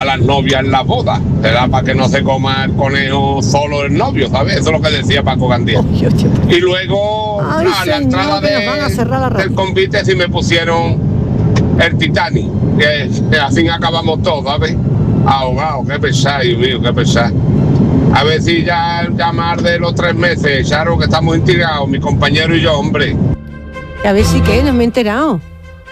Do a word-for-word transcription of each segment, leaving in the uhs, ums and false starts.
las novias en las bodas. Será para que no se coma el conejo solo el novio, ¿sabes? Eso es lo que decía Paco Gandía. Y luego, Ay, a la señor, entrada que nos van a cerrar la de, radio. del convite sí me pusieron el Titanic, que, que así acabamos todos, ¿sabes? Ahogado, qué pesado, Dios mío, qué pesado. A ver si ya, ya más de los tres meses, Charo, que estamos intrigados, mi compañero y yo, hombre. A ver si qué, no me he enterado.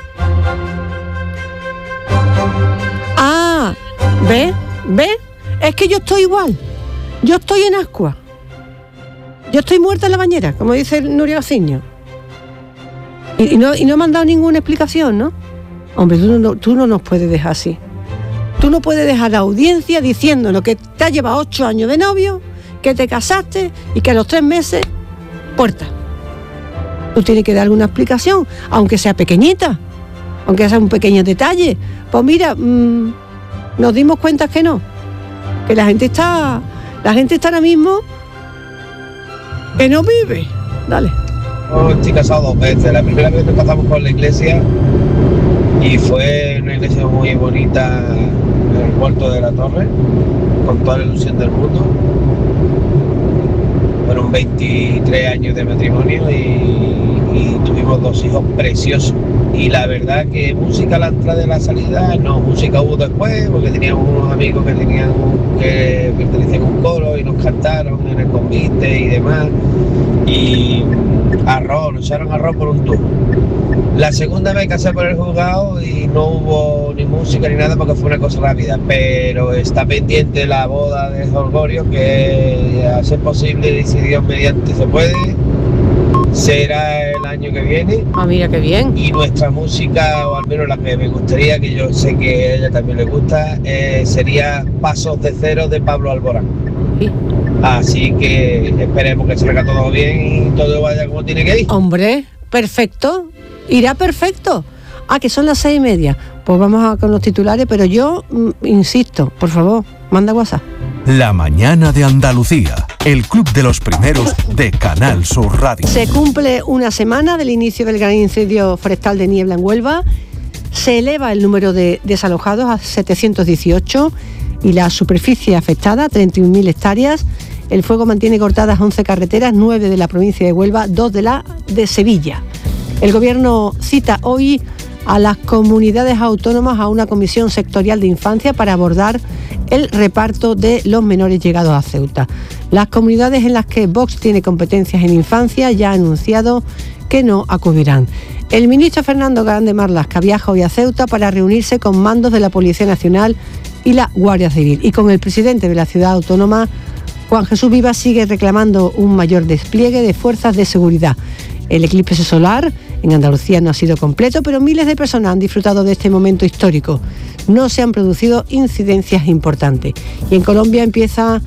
Ah, ¿ve? ¿Ve? Es que yo estoy igual. Yo estoy en ascua. Yo estoy muerta en la bañera, como dice Nuria Gaciño. Y, y, no, y no me han dado ninguna explicación, ¿no? Hombre, tú no, tú no nos puedes dejar así. Tú no puedes dejar a la audiencia diciéndonos que te has llevado ocho años de novio, que te casaste y que a los tres meses, puerta. Tú tienes que dar alguna explicación, aunque sea pequeñita, aunque sea un pequeño detalle. Pues mira, mmm, nos dimos cuenta que no, que la gente está, la gente está ahora mismo que no vive. Dale. Oh, estoy casado dos veces. La primera vez nos casamos con la iglesia y fue una iglesia muy bonita en el puerto de la Torre, con toda la ilusión del mundo. Fueron veintitrés años de matrimonio y, y tuvimos dos hijos preciosos. Y la verdad que música a la entrada y la salida, no, música hubo después, porque teníamos unos amigos que tenían que pertenecían a un coro y nos cantaron en el convite y demás. Y arroz, nos echaron arroz por un tubo. La segunda me casé por el juzgado y no hubo ni música ni nada porque fue una cosa rápida, pero está pendiente la boda de Holgorio, que a ser posible, y si Dios mediante se puede, será el año que viene. Ah, mira qué bien. Y nuestra música, o al menos la que me gustaría, que yo sé que a ella también le gusta, eh, sería Pasos de Cero de Pablo Alborán. Sí. Así que esperemos que salga todo bien y todo vaya como tiene que ir. Hombre, perfecto. Irá perfecto. Ah, que son las seis y media. Pues vamos a con los titulares, pero yo mm, insisto, por favor, manda WhatsApp. La mañana de Andalucía, el club de los primeros de Canal Sur Radio. Se cumple una semana del inicio del gran incendio forestal de Niebla en Huelva. Se eleva el número de desalojados a setecientos dieciocho y la superficie afectada a treinta y un mil hectáreas. El fuego mantiene cortadas once carreteras, nueve de la provincia de Huelva, dos de la de Sevilla. El Gobierno cita hoy a las comunidades autónomas a una comisión sectorial de infancia para abordar el reparto de los menores llegados a Ceuta. Las comunidades en las que Vox tiene competencias en infancia ya ha anunciado que no acudirán. El ministro Fernando Grande Marlaska viaja hoy a Ceuta para reunirse con mandos de la Policía Nacional y la Guardia Civil. Y con el presidente de la ciudad autónoma, Juan Jesús Vivas, sigue reclamando un mayor despliegue de fuerzas de seguridad. El eclipse solar en Andalucía no ha sido completo, pero miles de personas han disfrutado de este momento histórico. No se han producido incidencias importantes. Y en Colombia empieza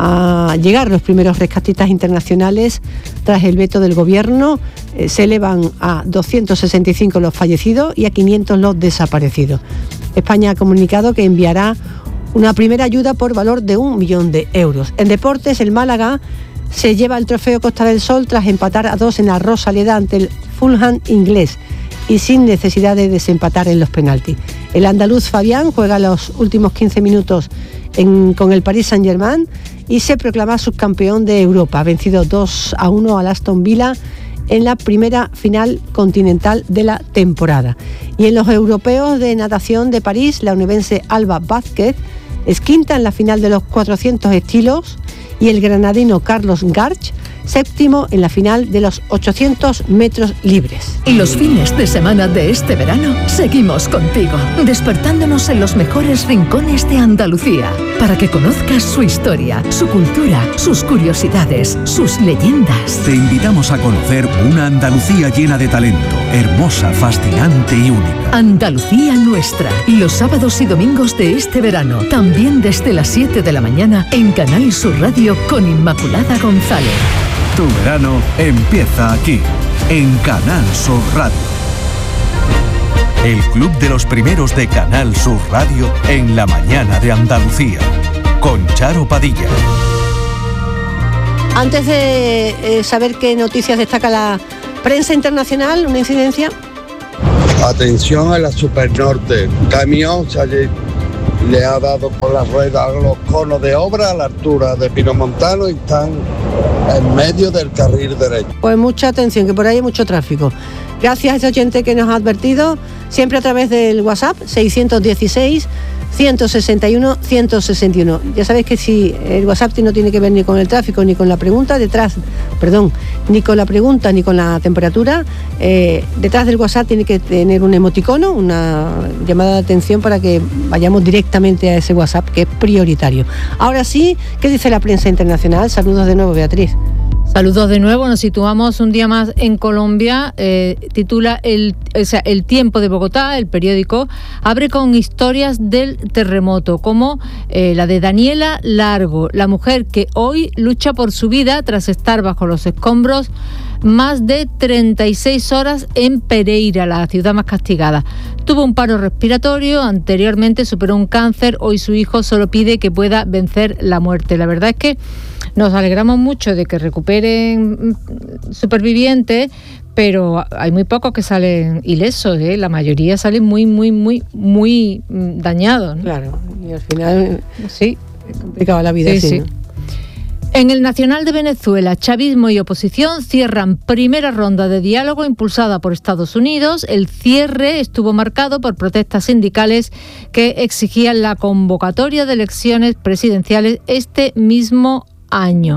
a llegar los primeros rescatistas internacionales tras el veto del gobierno. Eh, se elevan a doscientos sesenta y cinco los fallecidos y a quinientos los desaparecidos. España ha comunicado que enviará una primera ayuda por valor de un millón de euros. En deportes, el Málaga se lleva el trofeo Costa del Sol tras empatar a dos en la Rosaleda ante el Fulham inglés y sin necesidad de desempatar en los penaltis. El andaluz Fabián juega los últimos quince minutos en, con el Paris Saint-Germain y se proclama subcampeón de Europa. Ha vencido dos a uno al Aston Villa en la primera final continental de la temporada. Y en los europeos de natación de París, la onubense Alba Vázquez es quinta en la final de los cuatrocientos estilos y el granadino Carlos Garch séptimo en la final de los ochocientos metros libres. Y los fines de semana de este verano seguimos contigo, despertándonos en los mejores rincones de Andalucía, para que conozcas su historia, su cultura, sus curiosidades, sus leyendas. Te invitamos a conocer una Andalucía llena de talento, hermosa, fascinante y única. Andalucía nuestra, los sábados y domingos de este verano, también desde las siete de la mañana en Canal Sur Radio con Inmaculada González. Tu verano empieza aquí, en Canal Sur Radio. El club de los primeros de Canal Sur Radio en la mañana de Andalucía, con Charo Padilla. Antes de eh, saber qué noticias destaca la prensa internacional, una incidencia. Atención a la Supernorte, camión sale le ha dado por las ruedas los conos de obra a la altura de Pinomontano y están en medio del carril derecho. Pues mucha atención, que por ahí hay mucho tráfico. Gracias a ese oyente que nos ha advertido, siempre a través del WhatsApp seiscientos dieciséis, ciento sesenta y uno, ciento sesenta y uno. Ya sabéis que si el WhatsApp no tiene que ver ni con el tráfico ni con la pregunta, detrás, perdón, ni con la pregunta ni con la temperatura, eh, detrás del WhatsApp tiene que tener un emoticono, una llamada de atención para que vayamos directamente a ese WhatsApp, que es prioritario. Ahora sí, ¿qué dice la prensa internacional? Saludos de nuevo, Beatriz. Saludos de nuevo, nos situamos un día más en Colombia, eh, titula el, o sea, El Tiempo de Bogotá, el periódico, abre con historias del terremoto, como eh, la de Daniela Largo, la mujer que hoy lucha por su vida tras estar bajo los escombros más de treinta y seis horas en Pereira, la ciudad más castigada. Tuvo un paro respiratorio, anteriormente superó un cáncer, hoy su hijo solo pide que pueda vencer la muerte. La verdad es que nos alegramos mucho de que recuperen supervivientes, pero hay muy pocos que salen ilesos, ¿eh? La mayoría salen muy, muy, muy, muy dañados, ¿no? Claro, y al final sí, es complicada la vida. Sí, así, sí. ¿no? En el Nacional de Venezuela, chavismo y oposición cierran primera ronda de diálogo impulsada por Estados Unidos. El cierre estuvo marcado por protestas sindicales que exigían la convocatoria de elecciones presidenciales este mismo año.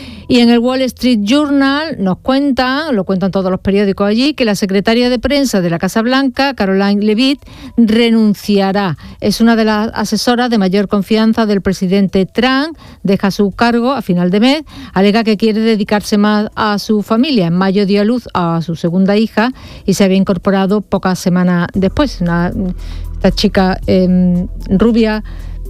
Y en el Wall Street Journal nos cuentan, lo cuentan todos los periódicos allí, que la secretaria de prensa de la Casa Blanca, Caroline Leavitt, renunciará. Es una de las asesoras de mayor confianza del presidente Trump, deja su cargo a final de mes, alega que quiere dedicarse más a su familia. En mayo dio a luz a su segunda hija y se había incorporado pocas semanas después. Una, esta chica eh, rubia,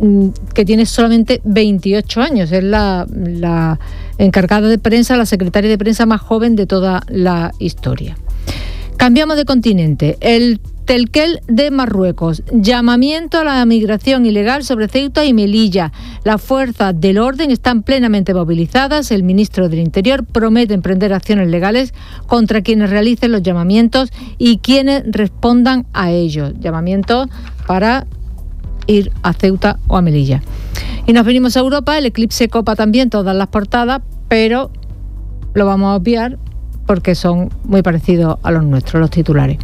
que tiene solamente veintiocho años, es la, la encargada de prensa, la secretaria de prensa más joven de toda la historia. Cambiamos de continente. El Telquel de Marruecos, llamamiento a la migración ilegal sobre Ceuta y Melilla. Las fuerzas del orden están plenamente movilizadas. El ministro del Interior promete emprender acciones legales contra quienes realicen los llamamientos y quienes respondan a ellos. Llamamientos para ir a Ceuta o a Melilla. Y nos venimos a Europa. El eclipse copa también todas las portadas, pero lo vamos a obviar porque son muy parecidos a los nuestros, los titulares.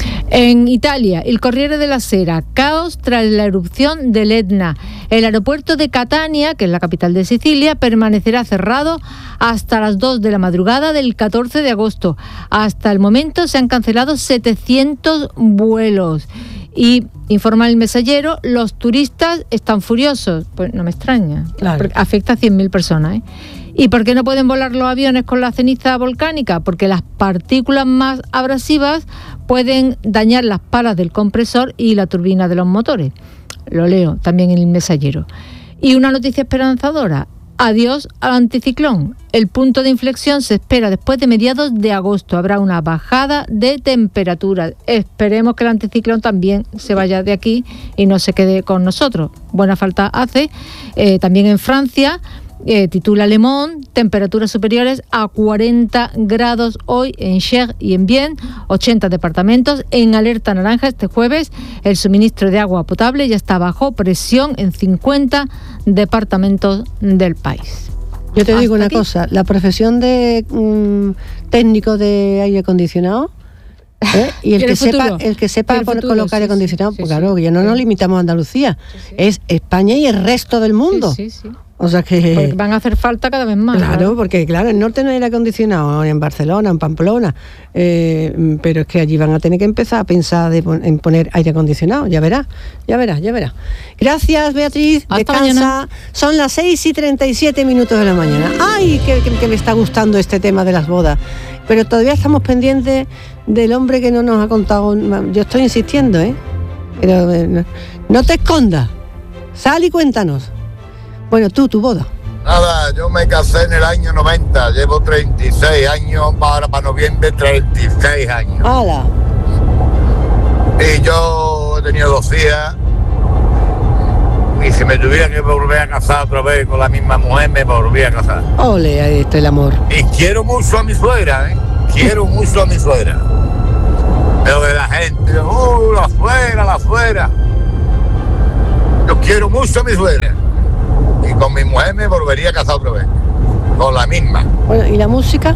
En Italia, el Corriere della Sera, caos tras la erupción del Etna. El aeropuerto de Catania, que es la capital de Sicilia, permanecerá cerrado hasta las dos de la madrugada del catorce de agosto. Hasta el momento se han cancelado setecientos vuelos. Y informa el Mensajero, los turistas están furiosos. Pues no me extraña, claro, porque afecta a cien mil personas, ¿eh? ¿Y por qué no pueden volar los aviones con la ceniza volcánica? Porque las partículas más abrasivas pueden dañar las palas del compresor y la turbina de los motores. Lo leo también en el Mensajero. Y una noticia esperanzadora. Adiós al anticiclón. El punto de inflexión se espera después de mediados de agosto. Habrá una bajada de temperatura. Esperemos que el anticiclón también se vaya de aquí y no se quede con nosotros. Buena falta hace. Eh, también en Francia, eh, titula Le Monde, temperaturas superiores a cuarenta grados hoy en Cher y en Bienne, ochenta departamentos en alerta naranja este jueves. El suministro de agua potable ya está bajo presión en cincuenta departamentos del país. Yo te digo una aquí. cosa, la profesión de um, técnico de aire acondicionado, ¿eh? y el que sepa, el que sepa el futuro, colocar aire sí, acondicionado, sí, pues sí, claro, que ya no sí. nos limitamos a Andalucía, sí, sí. Es España y el resto del mundo. Sí, sí, sí. O sea que porque van a hacer falta cada vez más. Claro, ¿verdad? porque claro, en el norte no hay aire acondicionado, en Barcelona, en Pamplona, eh, pero es que allí van a tener que empezar a pensar de, en poner aire acondicionado, ya verás, ya verás, ya verás. Gracias, Beatriz, hasta descansa. Mañana. Son las seis y treinta y siete minutos de la mañana. ¡Ay, que, que, que me está gustando este tema de las bodas! Pero todavía estamos pendientes del hombre que no nos ha contado. Yo estoy insistiendo, ¿eh? Pero eh, no, no te escondas, sal y cuéntanos. Bueno, tú, tu boda. Nada, yo me casé en el año noventa, llevo treinta y seis años, ahora para noviembre treinta y seis años. ¡Hala! Y yo he tenido dos hijas, y si me tuviera que volver a casar otra vez con la misma mujer, me volví a casar. Ole, ahí está el amor. Y quiero mucho a mi suegra, ¿eh? Quiero mucho a mi suegra. Pero de la gente, ¡uh, la suegra, la suegra! Yo quiero mucho a mi suegra. Y con mi mujer me volvería a casar otra vez. Con la misma. Bueno, ¿y la música?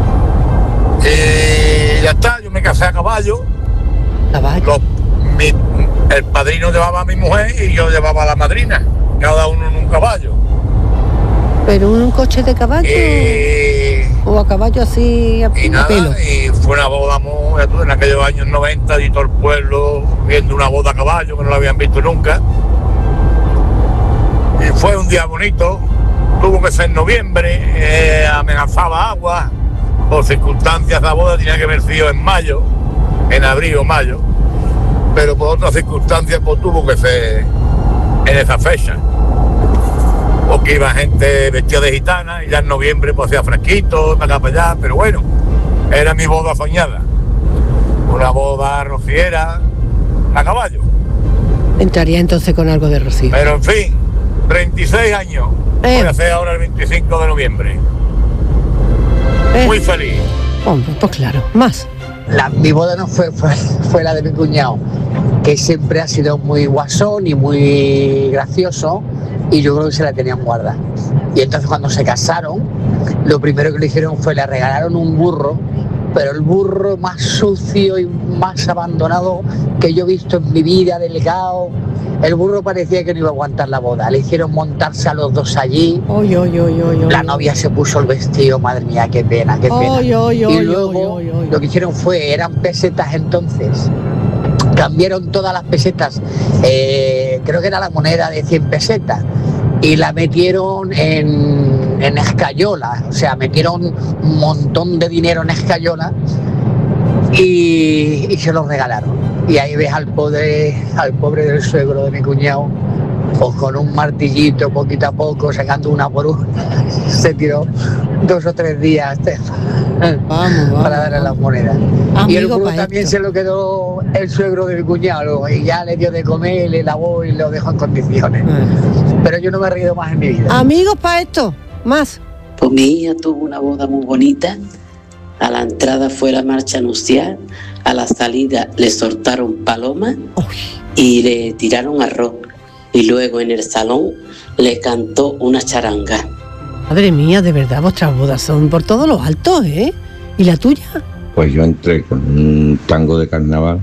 Y ya está, yo me casé a caballo. Caballo. Los, mi, el padrino llevaba a mi mujer y yo llevaba a la madrina. Cada uno en un caballo. ¿Pero un coche de caballo? Y, ¿O a caballo así a, y a nada, pelo? y fue una boda muy, en aquellos años noventa, y todo el pueblo viendo una boda a caballo que no la habían visto nunca. Y fue un día bonito, tuvo que ser en noviembre, eh, amenazaba agua, por circunstancias la boda tenía que haber sido en mayo, en abril o mayo, pero por otras circunstancias pues tuvo que ser en esa fecha. Porque iba gente vestida de gitana y ya en noviembre pues hacía fresquito, para acá para allá, pero bueno, era mi boda soñada. Una boda rociera a caballo. Entraría entonces con algo de Rocío. Pero en fin, treinta y seis años. Eh. Voy a hacer ahora el veinticinco de noviembre. Eh. Muy feliz. Hombre, pues claro, más. La, mi boda no fue, fue, fue la de mi cuñado, que siempre ha sido muy guasón y muy gracioso, y yo creo que se la tenían guardada. Y entonces cuando se casaron, lo primero que le hicieron fue le regalaron un burro, pero el burro más sucio y más abandonado que yo he visto en mi vida, delgado. El burro parecía que no iba a aguantar la boda. Le hicieron montarse a los dos allí. Oy, oy, oy, oy, la oy. novia se puso el vestido, madre mía, qué pena, qué pena. Oy, oy, oy, y luego oy, oy, oy. lo que hicieron fue, eran pesetas entonces. Cambiaron todas las pesetas, eh, creo que era la moneda de cien pesetas, y la metieron en, en escayola, o sea, metieron un montón de dinero en escayola y, y se los regalaron. Y ahí ves al pobre, al pobre del suegro de mi cuñado, pues con un martillito, poquito a poco, sacando una por una. Se tiró dos o tres días Vamos, vamos, para darle las monedas. Amigo, y el burro pa' también esto. se lo quedó el suegro de mi cuñado, y ya le dio de comer, le lavó y lo dejó en condiciones. Pero yo no me he reído más en mi vida. Amigos para esto, más. Pues mi hija tuvo una boda muy bonita. A la entrada fue la marcha nupcial, a la salida le soltaron palomas y le tiraron arroz. Y luego en el salón le cantó una charanga. Madre mía, de verdad, vuestras bodas son por todos los altos, ¿eh? ¿Y la tuya? Pues yo entré con un tango de carnaval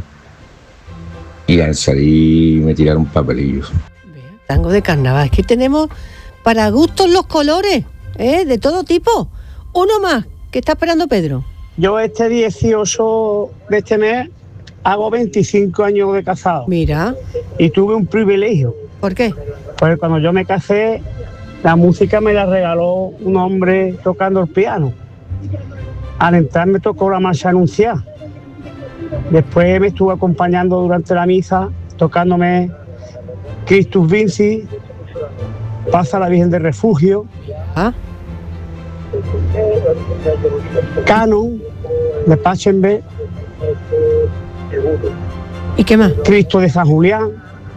y al salir me tiraron papelillos. Tango de carnaval. Es que tenemos para gustos los colores, ¿eh? De todo tipo. Uno más, que está esperando Pedro. Yo este dieciocho de este mes hago veinticinco años de casado. Mira. Y tuve un privilegio. ¿Por qué? Pues cuando yo me casé, la música me la regaló un hombre tocando el piano. Al entrar me tocó la marcha anunciada. Después me estuvo acompañando durante la misa, tocándome Christus Vinci, Pasa la Virgen del Refugio, ¿Ah? Canon de Pachenberg. ¿Y qué más? Cristo de San Julián.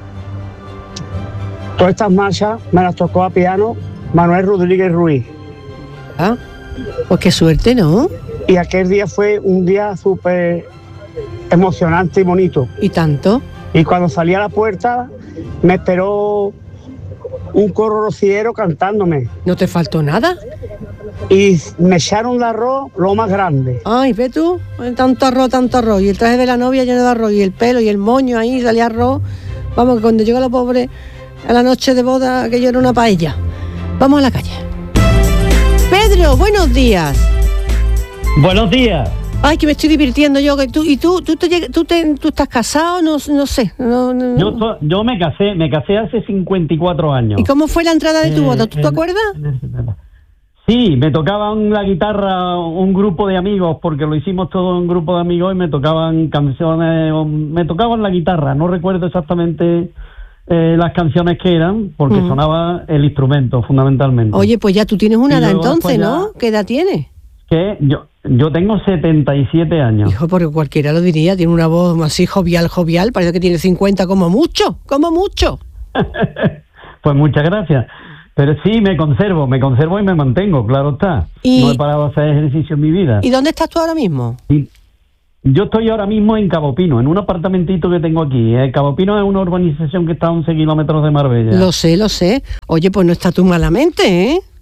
Todas estas marchas me las tocó a piano Manuel Rodríguez Ruiz. Ah, pues qué suerte, ¿no? Y aquel día fue un día súper emocionante y bonito. ¿Y tanto? Y cuando salí a la puerta me esperó un coro rociero cantándome. ¿No te faltó nada? Y me echaron de arroz lo más grande. Ay, ve tú, tanto arroz, tanto arroz. Y el traje de la novia lleno de arroz, y el pelo, y el moño ahí, salía arroz. Vamos, que cuando llegó la pobre a la noche de boda, aquello era una paella. Vamos a la calle. Pedro, buenos días. Buenos días. Ay, que me estoy divirtiendo yo. Que tú, ¿Y tú tú, te, tú, te, tú estás casado? No, no sé. No, no, Yo, to- yo me casé, me casé hace cincuenta y cuatro años. ¿Y cómo fue la entrada de tu Eh, boda? ¿Tú te en- acuerdas? Sí, me tocaban la guitarra un grupo de amigos, porque lo hicimos todo un grupo de amigos y me tocaban canciones, me tocaban la guitarra, no recuerdo exactamente eh, las canciones que eran, porque Mm. sonaba el instrumento fundamentalmente. Oye, pues ya tú tienes una Y edad luego entonces, después ¿no? ¿Qué edad tienes? Que yo, yo tengo setenta y siete años. Hijo, porque cualquiera lo diría, tiene una voz así jovial, jovial, parece que tiene cincuenta como mucho, como mucho. Pues muchas gracias. Pero sí, me conservo, me conservo y me mantengo, claro está. Y- No he parado de hacer ejercicio en mi vida. ¿Y dónde estás tú ahora mismo? Y Yo estoy ahora mismo en Cabo Pino, en un apartamentito que tengo aquí. Eh, Cabo Pino es una urbanización que está a once kilómetros de Marbella. Lo sé, lo sé. Oye, pues no está tú malamente, ¿eh?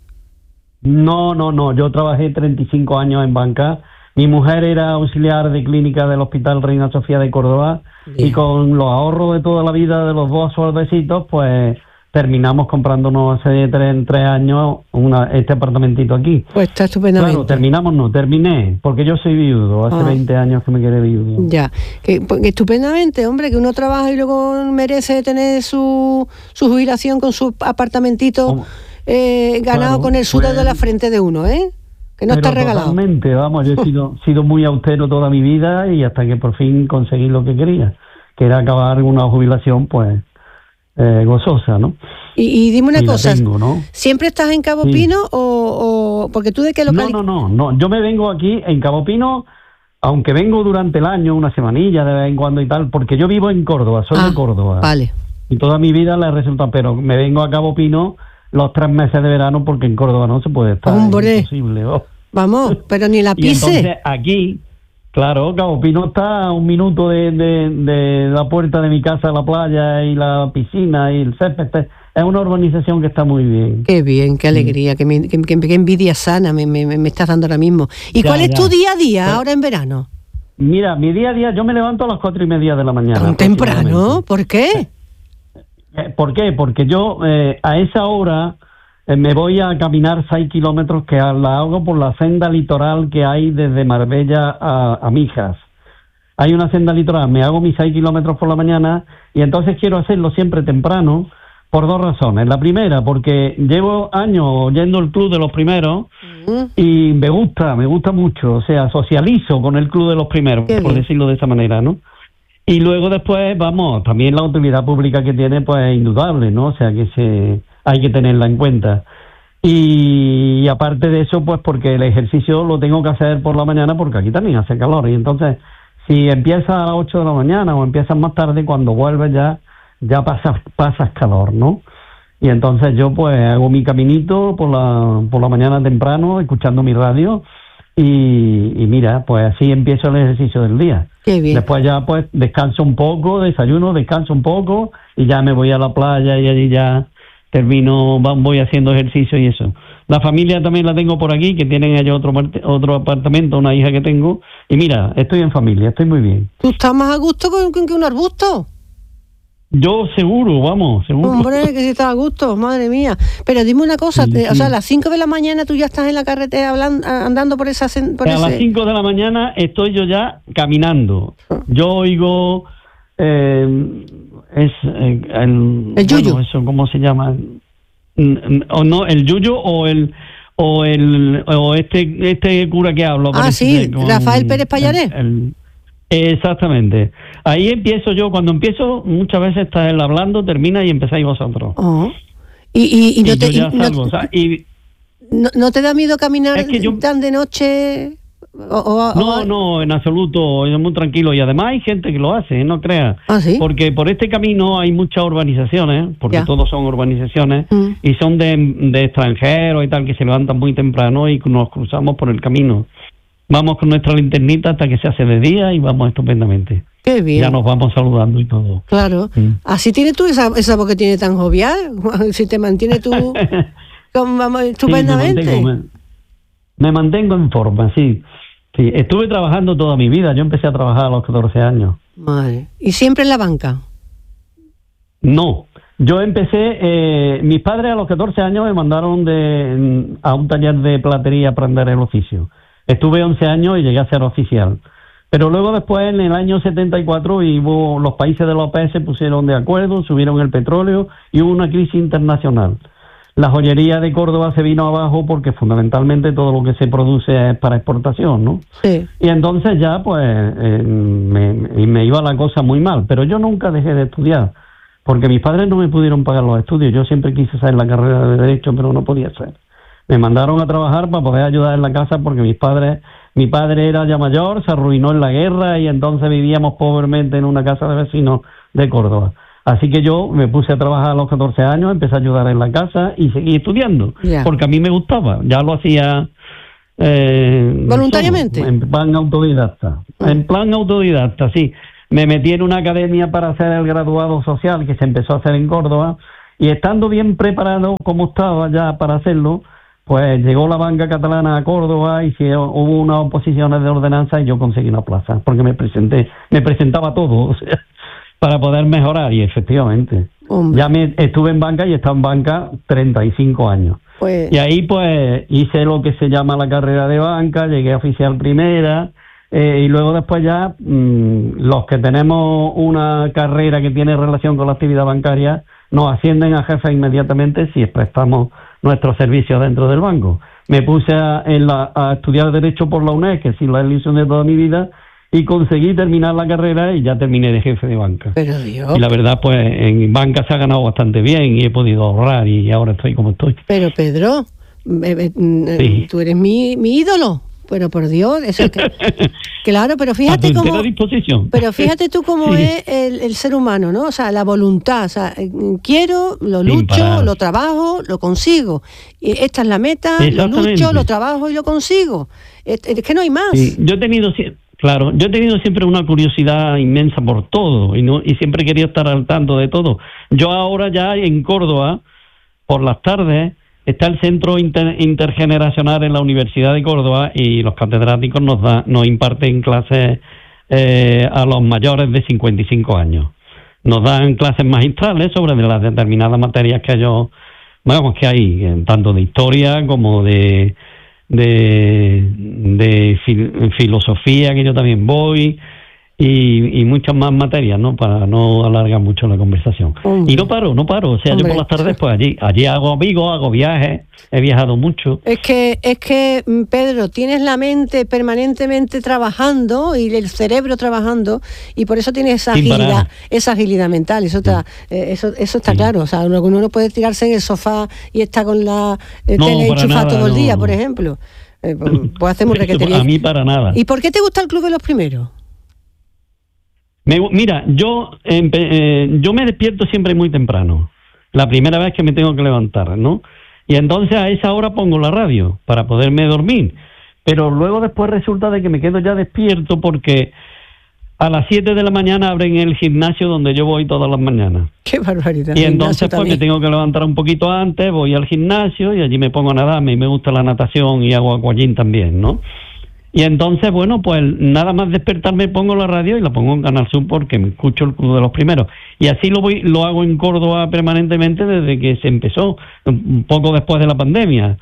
No, no, no. Yo trabajé treinta y cinco años en banca. Mi mujer era auxiliar de clínica del Hospital Reina Sofía de Córdoba. Bien. Y con los ahorros de toda la vida de los dos sueldecitos, pues terminamos comprándonos hace tres, tres años una, este apartamentito aquí. Pues está estupendamente. Claro, terminamos, no, terminé, porque yo soy viudo, hace ah. veinte años que me quedé viudo. Ya, que, pues, que estupendamente, hombre, que uno trabaja y luego merece tener su, su jubilación con su apartamentito eh, ganado claro, con el sudor pues, de la frente de uno, ¿eh? Que no está regalado. Totalmente, vamos, yo he sido, sido muy austero toda mi vida y hasta que por fin conseguí lo que quería, que era acabar una jubilación, pues, Eh, gozosa, ¿no? Y, y dime una y cosa, tengo, ¿no? ¿siempre estás en Cabo sí. Pino o, o porque tú de qué localidad? No, no, no, no, yo me vengo aquí en Cabo Pino, aunque vengo durante el año, una semanilla de vez en cuando y tal, porque yo vivo en Córdoba, soy ah, de Córdoba. Vale. Y toda mi vida la he resultado, pero me vengo a Cabo Pino los tres meses de verano porque en Córdoba no se puede estar. Hombre. Es imposible. Oh. Vamos, pero ni la pise. Y entonces aquí... Claro, Cabo Pino está a un minuto de, de, de la puerta de mi casa, la playa y la piscina y el césped. Es una urbanización que está muy bien. Qué bien, qué alegría, qué, qué, qué, qué envidia sana me, me, me estás dando ahora mismo. ¿Y ya, cuál es ya. tu día a día pues, ahora en verano? Mira, mi día a día, yo me levanto a las cuatro y media de la mañana. ¿Tan temprano? ¿Por qué? ¿Por qué? Porque yo eh, a esa hora... me voy a caminar seis kilómetros que la hago por la senda litoral que hay desde Marbella a, a Mijas. Hay una senda litoral, me hago mis seis kilómetros por la mañana y entonces quiero hacerlo siempre temprano por dos razones. La primera, porque llevo años oyendo el Club de los Primeros uh-huh. y me gusta, me gusta mucho, o sea, socializo con el Club de los Primeros, Qué por bien. decirlo de esa manera, ¿no? Y luego después, vamos, también la utilidad pública que tiene, pues es indudable, ¿no? O sea, que se... hay que tenerla en cuenta. Y, y aparte de eso, pues porque el ejercicio lo tengo que hacer por la mañana porque aquí también hace calor. Y entonces, si empiezas a las ocho de la mañana o empiezas más tarde, cuando vuelves ya, ya pasas, pasas calor, ¿no? Y entonces yo pues hago mi caminito por la, por la mañana temprano, escuchando mi radio. Y, y mira, pues así empiezo el ejercicio del día. Qué bien. Después ya pues descanso un poco, desayuno, descanso un poco y ya me voy a la playa y allí ya... termino, voy haciendo ejercicio y eso. La familia también la tengo por aquí, que tienen allá otro otro apartamento, una hija que tengo. Y mira, estoy en familia, estoy muy bien. ¿Tú estás más a gusto con, con que un arbusto? Yo seguro, vamos, seguro. Hombre, que si estás a gusto, madre mía. Pero dime una cosa, sí, te, sí. o sea, a las cinco de la mañana tú ya estás en la carretera hablando, andando por esa... Por a ese... las cinco de la mañana estoy yo ya caminando. Yo oigo... Eh, es eh, el, el yuyu. Bueno, eso cómo se llama o no el yuyu o el o el o este este cura que hablo ah sí con, Rafael Pérez Payaré. El, el, exactamente, ahí empiezo yo. Cuando empiezo muchas veces está él hablando, termina y empezáis vosotros. Oh. y, y, y no y te yo ya y, salgo, no, o sea, y, no, no te da miedo caminar es que yo, tan de noche. O, o, no, o... no, en absoluto, es muy tranquilo y además hay gente que lo hace, no creas. ¿Ah, sí? Porque por este camino hay muchas urbanizaciones, porque ya. todos son urbanizaciones mm. y son de, de extranjeros y tal, que se levantan muy temprano y nos cruzamos por el camino. Vamos con nuestra linternita hasta que se hace de día y vamos estupendamente. Qué bien. Ya nos vamos saludando y todo. Claro. Mm. Así tienes tú esa, esa voz que tiene tan jovial, si te mantiene tú con, vamos, estupendamente. Sí, me, mantengo, me, me mantengo en forma, sí. Sí, estuve trabajando toda mi vida. Yo empecé a trabajar a los catorce años. Madre. ¿Y siempre en la banca? No. Yo empecé... Eh, mis padres a los catorce años me mandaron de, a un taller de platería a aprender el oficio. Estuve once años y llegué a ser oficial. Pero luego después, en el año setenta y cuatro, hubo, los países de la O P E se pusieron de acuerdo, subieron el petróleo y hubo una crisis internacional. La joyería de Córdoba se vino abajo porque fundamentalmente todo lo que se produce es para exportación, ¿no? Sí. Y entonces ya pues eh, me, me iba la cosa muy mal, pero yo nunca dejé de estudiar, porque mis padres no me pudieron pagar los estudios. Yo siempre quise hacer la carrera de Derecho, pero no podía hacer. Me mandaron a trabajar para poder ayudar en la casa porque mis padres, mi padre era ya mayor, se arruinó en la guerra y entonces vivíamos pobremente en una casa de vecinos de Córdoba. Así que yo me puse a trabajar a los catorce años, empecé a ayudar en la casa y seguí estudiando, yeah. porque a mí me gustaba. Ya lo hacía Eh, ¿Voluntariamente? Solo, en plan autodidacta. Ah. En plan autodidacta, sí. Me metí en una academia para hacer el graduado social que se empezó a hacer en Córdoba, y estando bien preparado como estaba ya para hacerlo, pues llegó la banca catalana a Córdoba y se, hubo unas oposiciones de ordenanza y yo conseguí una plaza, porque me presenté, me presentaba todo, o sea, para poder mejorar, y efectivamente. Hombre. Ya me estuve en banca y he estado en banca treinta y cinco años. Pues... Y ahí pues hice lo que se llama la carrera de banca, llegué a oficial primera, eh, y luego después ya mmm, los que tenemos una carrera que tiene relación con la actividad bancaria nos ascienden a jefe inmediatamente si prestamos nuestros servicios dentro del banco. Me puse a, en la, a estudiar Derecho por la UNED, que es la ilusión de toda mi vida, y conseguí terminar la carrera y ya terminé de jefe de banca. Pero Dios. Y la verdad, pues en banca se ha ganado bastante bien y he podido ahorrar y ahora estoy como estoy. Pero Pedro, eh, eh, Sí. tú eres mi, mi ídolo. Pero por Dios, eso es que... Claro, pero A fíjate tu cómo... entera disposición. Pero fíjate tú cómo Sí. es el, el ser humano, ¿no? O sea, la voluntad. O sea, eh, quiero, lo Sin lucho, parar. lo trabajo, lo consigo. Y esta es la meta, lo Exactamente. lucho, lo trabajo y lo consigo. Es, es que no hay más. Sí, yo he tenido sie- claro, yo he tenido siempre una curiosidad inmensa por todo y no y siempre quería estar al tanto de todo. Yo ahora ya en Córdoba, por las tardes, está el centro inter- intergeneracional en la Universidad de Córdoba y los catedráticos nos da, nos imparten clases eh, a los mayores de cincuenta y cinco años. Nos dan clases magistrales sobre de las determinadas materias que ellos, vamos, que hay, eh, tanto de historia como de de, de fil- filosofía, que yo también voy, y, y muchas más materias, ¿no? Para no alargar mucho la conversación. Hombre. Y no paro, no paro. O sea, Hombre. yo por las tardes, pues allí, allí hago amigos, hago viajes, he viajado mucho. Es que, es que, mm, Pedro, tienes la mente permanentemente trabajando y el cerebro trabajando, y por eso tienes esa Sin agilidad, parar. esa agilidad mental. Eso está, eh, eso, eso está Sí. claro. O sea, uno, uno no puede tirarse en el sofá y está con la eh, No, tele para enchufada nada, todo el día, no. por ejemplo. Eh, pues, pues hacemos Eso, requete a bien. mí para nada. ¿Y por qué te gusta el Club de los Primeros? Me, mira, yo empe- eh, yo me despierto siempre muy temprano, la primera vez que me tengo que levantar, ¿no? Y entonces a esa hora pongo la radio para poderme dormir, pero luego después resulta de que me quedo ya despierto porque a las siete de la mañana abren el gimnasio donde yo voy todas las mañanas. Qué barbaridad. Y Ignacio, entonces pues también. me tengo que levantar un poquito antes, voy al gimnasio y allí me pongo a nadar, me, me gusta la natación y hago aquagym también, ¿no? Y entonces, bueno, pues nada más despertarme pongo la radio y la pongo en Canal Sur porque me escucho el Club de los Primeros. Y así lo voy, lo hago en Córdoba permanentemente desde que se empezó, un poco después de la pandemia.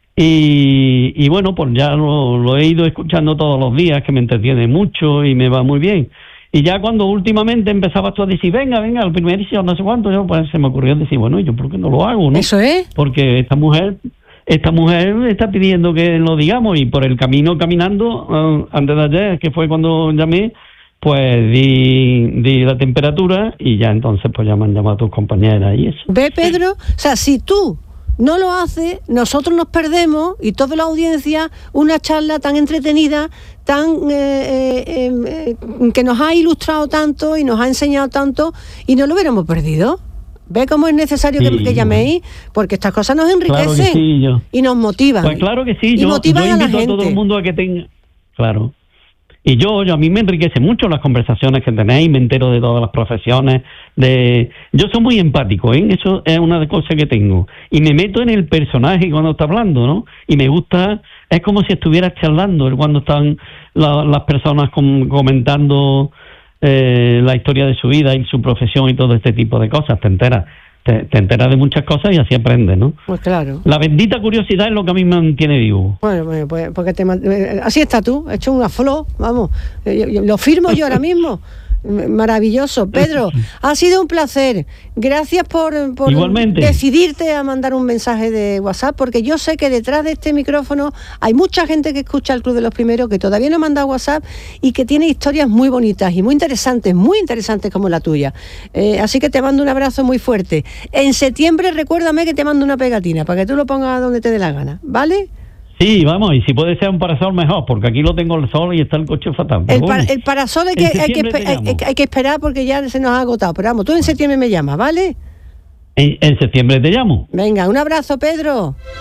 Y, y bueno, pues ya lo, lo he ido escuchando todos los días, que me entretiene mucho y me va muy bien. Y ya cuando últimamente empezabas tú a decir, venga, venga, al primer inicio, no sé cuánto, yo, pues se me ocurrió decir, bueno, ¿y yo por qué no lo hago, no? Eso es. Porque esta mujer... Esta mujer está pidiendo que lo digamos y por el camino caminando, uh, antes de ayer, que fue cuando llamé, pues di, di la temperatura y ya entonces pues ya me han llamado tus compañeras y eso. ¿Ve, Pedro? O sea, si tú no lo haces, nosotros nos perdemos y toda la audiencia una charla tan entretenida, tan eh, eh, eh, que nos ha ilustrado tanto y nos ha enseñado tanto y no lo hubiéramos perdido. ¿Ve cómo es necesario Sí, que, que llaméis? Porque estas cosas nos enriquecen Claro que sí, yo. y nos motivan. Pues claro que sí, y yo, motivan yo a la invito a, todo gente. el mundo a que tenga... Claro. Y yo, yo, a mí me enriquece mucho las conversaciones que tenéis, me entero de todas las profesiones, de... Yo soy muy empático, ¿eh? Eso es una de las cosas que tengo. Y me meto en el personaje cuando está hablando, ¿no? Y me gusta... Es como si estuvieras charlando cuando están la, las personas com- comentando eh, la historia de su vida y su profesión y todo este tipo de cosas. Te enteras, te, te enteras de muchas cosas y así aprendes, ¿no? Pues claro. La bendita curiosidad es lo que a mí me mantiene vivo. Bueno, bueno, pues porque te, man- eh, así está tú, hecho una flor, vamos, eh, yo- yo- lo firmo yo ahora mismo. M- Maravilloso. Pedro, ha sido un placer. Gracias por, por Igualmente. decidirte a mandar un mensaje de WhatsApp, porque yo sé que detrás de este micrófono hay mucha gente que escucha el Club de los Primeros, que todavía no manda WhatsApp y que tiene historias muy bonitas y muy interesantes, muy interesantes como la tuya. Eh, así que te mando un abrazo muy fuerte. En septiembre recuérdame que te mando una pegatina para que tú lo pongas donde te dé la gana, ¿vale? Sí, vamos, y si puede ser un parasol mejor, porque aquí lo tengo el sol y está el coche fatal. Pero El, pa- bueno, el parasol hay en que, hay, que septiembre espe- te hay- llamo. hay- hay que esperar porque ya se nos ha agotado. Pero vamos, tú en septiembre me llamas, ¿vale? En, en septiembre te llamo. Venga, un abrazo, Pedro.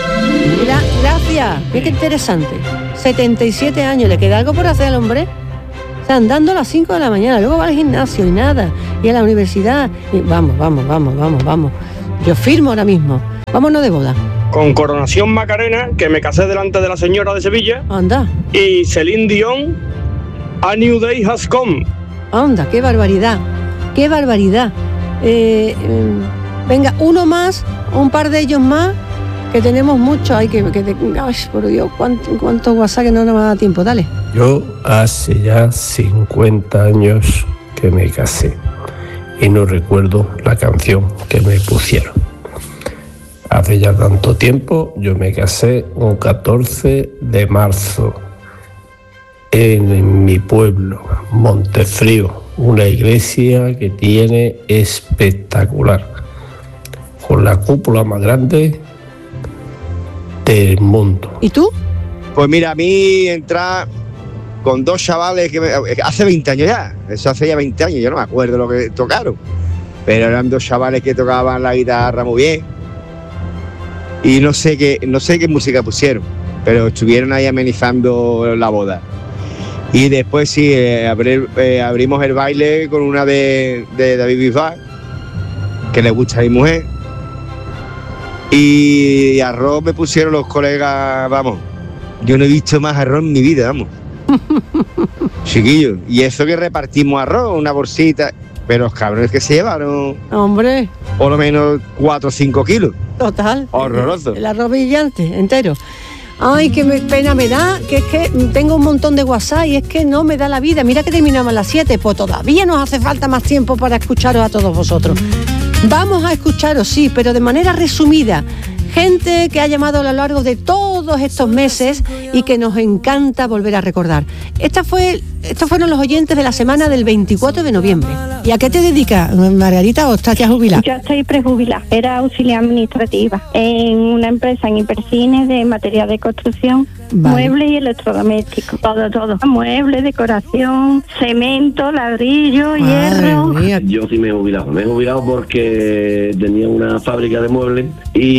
Gra- gracias, mira qué interesante. setenta y siete años, ¿le queda algo por hacer al hombre? O sea, andando a las cinco de la mañana, luego va al gimnasio y nada, y a la universidad. Y vamos, vamos, vamos, vamos, vamos. Yo firmo ahora mismo. Vámonos de boda. Con Coronación Macarena, que me casé delante de la señora de Sevilla. Anda. Y Celine Dion, A New Day Has Come. Anda, qué barbaridad, qué barbaridad. Eh, eh, venga, uno más, un par de ellos más, que tenemos mucho. Hay que, que ay, por Dios, cuánto, cuánto WhatsApp que no nos da tiempo, dale. Yo hace ya cincuenta años que me casé y no recuerdo la canción que me pusieron. Hace ya tanto tiempo, yo me casé un catorce de marzo en mi pueblo, Montefrío, una iglesia que tiene espectacular, con la cúpula más grande del mundo. ¿Y tú? Pues mira, a mí entrar con dos chavales que me, hace veinte años ya, eso hace ya veinte años, yo no me acuerdo lo que tocaron, pero eran dos chavales que tocaban la guitarra muy bien y no sé qué, no sé qué música pusieron, pero estuvieron ahí amenizando la boda. Y después sí, eh, abrir, eh, abrimos el baile con una de, de David Bisbal, que le gusta a mi mujer. Y arroz me pusieron los colegas, vamos, yo no he visto más arroz en mi vida, vamos. Chiquillos, y eso que repartimos arroz, una bolsita, pero los cabrones que se llevaron... Hombre. Por lo menos cuatro o cinco kilos. Total. Horroroso. El arroz brillante, entero. Ay, qué me, pena me da, que es que tengo un montón de WhatsApp y es que no me da la vida. Mira que terminamos a las siete, pues todavía nos hace falta más tiempo para escucharos a todos vosotros. Vamos a escucharos, sí, pero de manera resumida. Gente que ha llamado a lo largo de todos estos meses y que nos encanta volver a recordar. Esta fue, estos fueron los oyentes de la semana del veinticuatro de noviembre. ¿Y a qué te dedicas, Margarita, o estás ya jubilada? Yo estoy prejubilada, era auxiliar administrativa en una empresa en Hipercine de material de construcción, vale. Muebles y electrodomésticos, todo, todo. Muebles, decoración, cemento, ladrillo, hierro. Mía. Yo sí me he jubilado, me he jubilado porque tenía una fábrica de muebles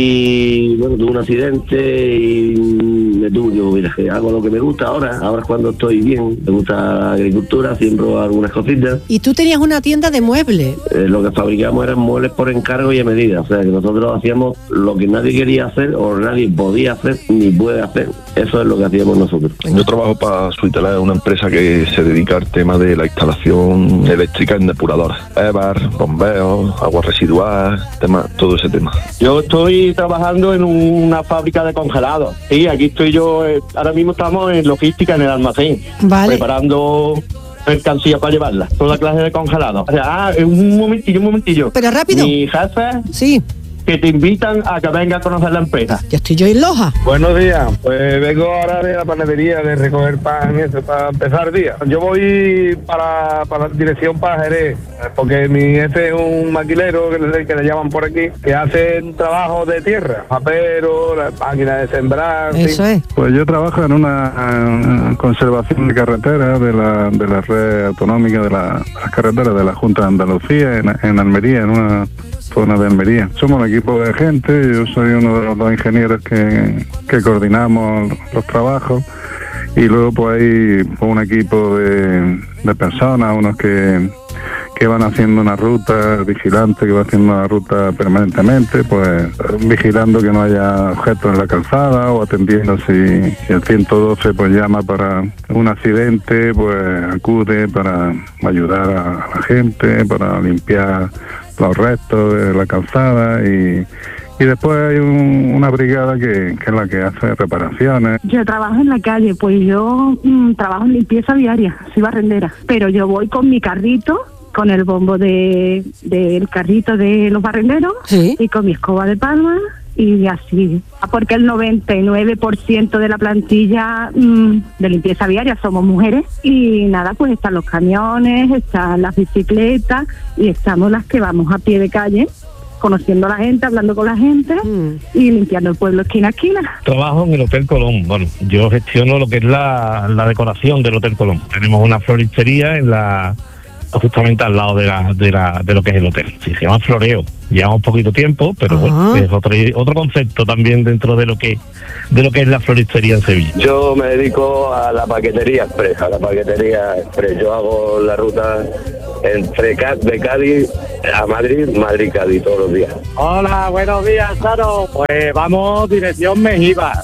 y bueno, tuve un accidente y me tuve que jubilar. Hago lo que me gusta ahora, ahora es cuando estoy bien, me gusta la agricultura, siembro algunas cositas. Y tú tenías una tienda de muebles. Eh, lo que fabricamos eran muebles por encargo y a medida, o sea que nosotros hacíamos lo que nadie quería hacer o nadie podía hacer ni puede hacer. Eso es lo que hacíamos nosotros. Yo trabajo para Suitelar, una empresa que se dedica al tema de la instalación eléctrica en depuradoras, E B A R, bombeos, agua residual, tema, todo ese tema. Yo estoy trabajando en una fábrica de congelados. Sí, aquí estoy yo, eh, ahora mismo estamos en logística en el almacén, vale. Preparando mercancía para llevarla, toda clase de congelados. O sea, ah, un momentillo, un momentillo. Pero rápido. Mi jefe. Sí. Que te invitan a que venga a conocer la empresa. Ya estoy yo en Loja. Buenos días, pues vengo ahora de la panadería de recoger pan, eso, para empezar el día. Yo voy para, para dirección para Jerez, porque mi jefe es un maquilero, que le, que le llaman por aquí, que hace un trabajo de tierra, papero, la máquina de sembrar. Eso ¿sí? es. Pues yo trabajo en una uh, conservación de carreteras de la, de la red autonómica de, la, de las carreteras de la Junta de Andalucía, en, en Almería, en una zona de Almería. Somos un equipo de gente, yo soy uno de los dos ingenieros que, que coordinamos los trabajos y luego pues hay pues, un equipo de, de personas, unos que, que van haciendo una ruta, el vigilante que va haciendo una ruta permanentemente, pues vigilando que no haya objetos en la calzada o atendiendo si, si el ciento doce pues llama para un accidente, pues acude para ayudar a, a la gente, para limpiar los restos de la calzada y, y después hay un, una brigada que, que es la que hace reparaciones. Yo trabajo en la calle, pues yo mmm, trabajo en limpieza diaria, soy barrendera, pero yo voy con mi carrito, con el bombo de del carrito de los barrenderos, ¿sí? Y con mi escoba de palma y así, porque el noventa y nueve por ciento de la plantilla mmm, de limpieza viaria somos mujeres y nada, pues están los camiones, están las bicicletas y estamos las que vamos a pie de calle, conociendo a la gente, hablando con la gente mm. y limpiando el pueblo esquina a esquina. Trabajo en el Hotel Colón. Bueno, yo gestiono lo que es la, la decoración del Hotel Colón. Tenemos una floristería en la justamente al lado de la, de la de lo que es el hotel. Sí, se llama Floreo. Llevamos poquito tiempo, pero Ajá. bueno, es otro, otro concepto también dentro de lo que de lo que es la floristería en Sevilla. Yo me dedico a la paquetería express, a la paquetería express. Yo hago la ruta entre de Cádiz a Madrid, Madrid-Cádiz todos los días. Hola, buenos días, Charo. Pues vamos dirección Mejibas,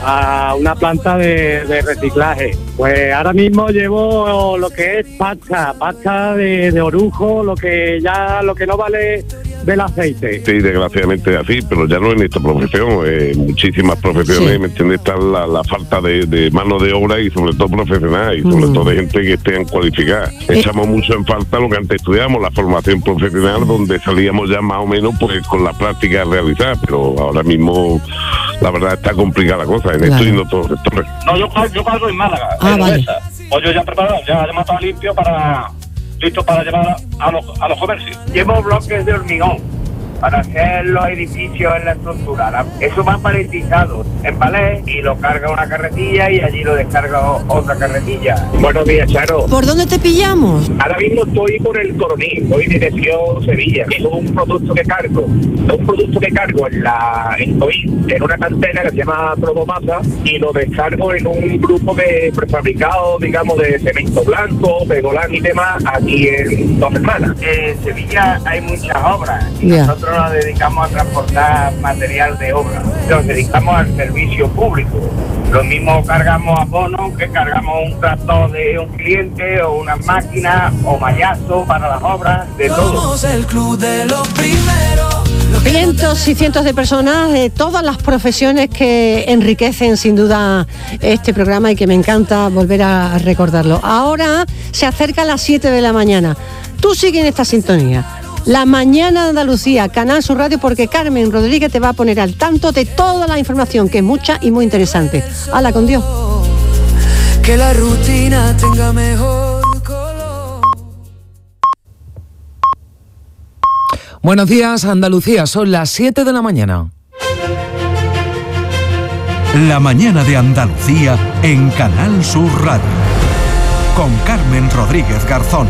a una planta de, de reciclaje. Pues ahora mismo llevo lo que es pasta, pasta de, de orujo, lo que ya lo que no vale del aceite. Sí, desgraciadamente es así, pero ya no en esta profesión, eh, muchísimas profesiones, Sí. ¿me entiendes? Está la, la falta de, de mano de obra y sobre todo profesional y sobre Mm. todo de gente que esté cualificada. Echamos mucho en falta lo que antes estudiamos, la formación profesional, donde salíamos ya más o menos pues con la práctica realizada, pero ahora mismo la verdad está complicada la cosa en Claro. esto y no todos los sectores. No, yo, yo cargo en Málaga. Ah, en vale. Odessa. Pues yo ya preparado, ya, ya me estaba limpio para listo para llevar a los, a los comercios. Llevo bloques de hormigón para hacer los edificios en la estructura. La- eso va paletizado en palé y lo carga una carretilla y allí lo descarga o- otra carretilla. Buenos días, Charo. ¿Por dónde te pillamos? Ahora mismo estoy por el Coronil, voy dirección Sevilla. Es un producto que cargo, es un producto que cargo en la en Coín, en una cantera que se llama Probomasa, y lo descargo en un grupo de prefabricados, digamos, de cemento blanco, pegolán y demás, aquí en Dos Hermanas. En Sevilla hay muchas obras y Ya. nosotros nos dedicamos a transportar material de obra. Nos dedicamos al servicio público. Lo mismo cargamos abonos que cargamos un tractor de un cliente o una máquina o mallazo para las obras, de todo. El club de los primeros. Cientos y cientos de personas de todas las profesiones que enriquecen sin duda este programa y que me encanta volver a recordarlo. Ahora se acerca a las siete de la mañana. Tú sigue en esta sintonía. La Mañana de Andalucía, Canal Sur Radio, porque Carmen Rodríguez te va a poner al tanto de toda la información, que es mucha y muy interesante. ¡Hala, con Dios! Que la rutina tenga mejor color. Buenos días, Andalucía, son las siete de la mañana. La Mañana de Andalucía en Canal Sur Radio. Con Carmen Rodríguez Garzón.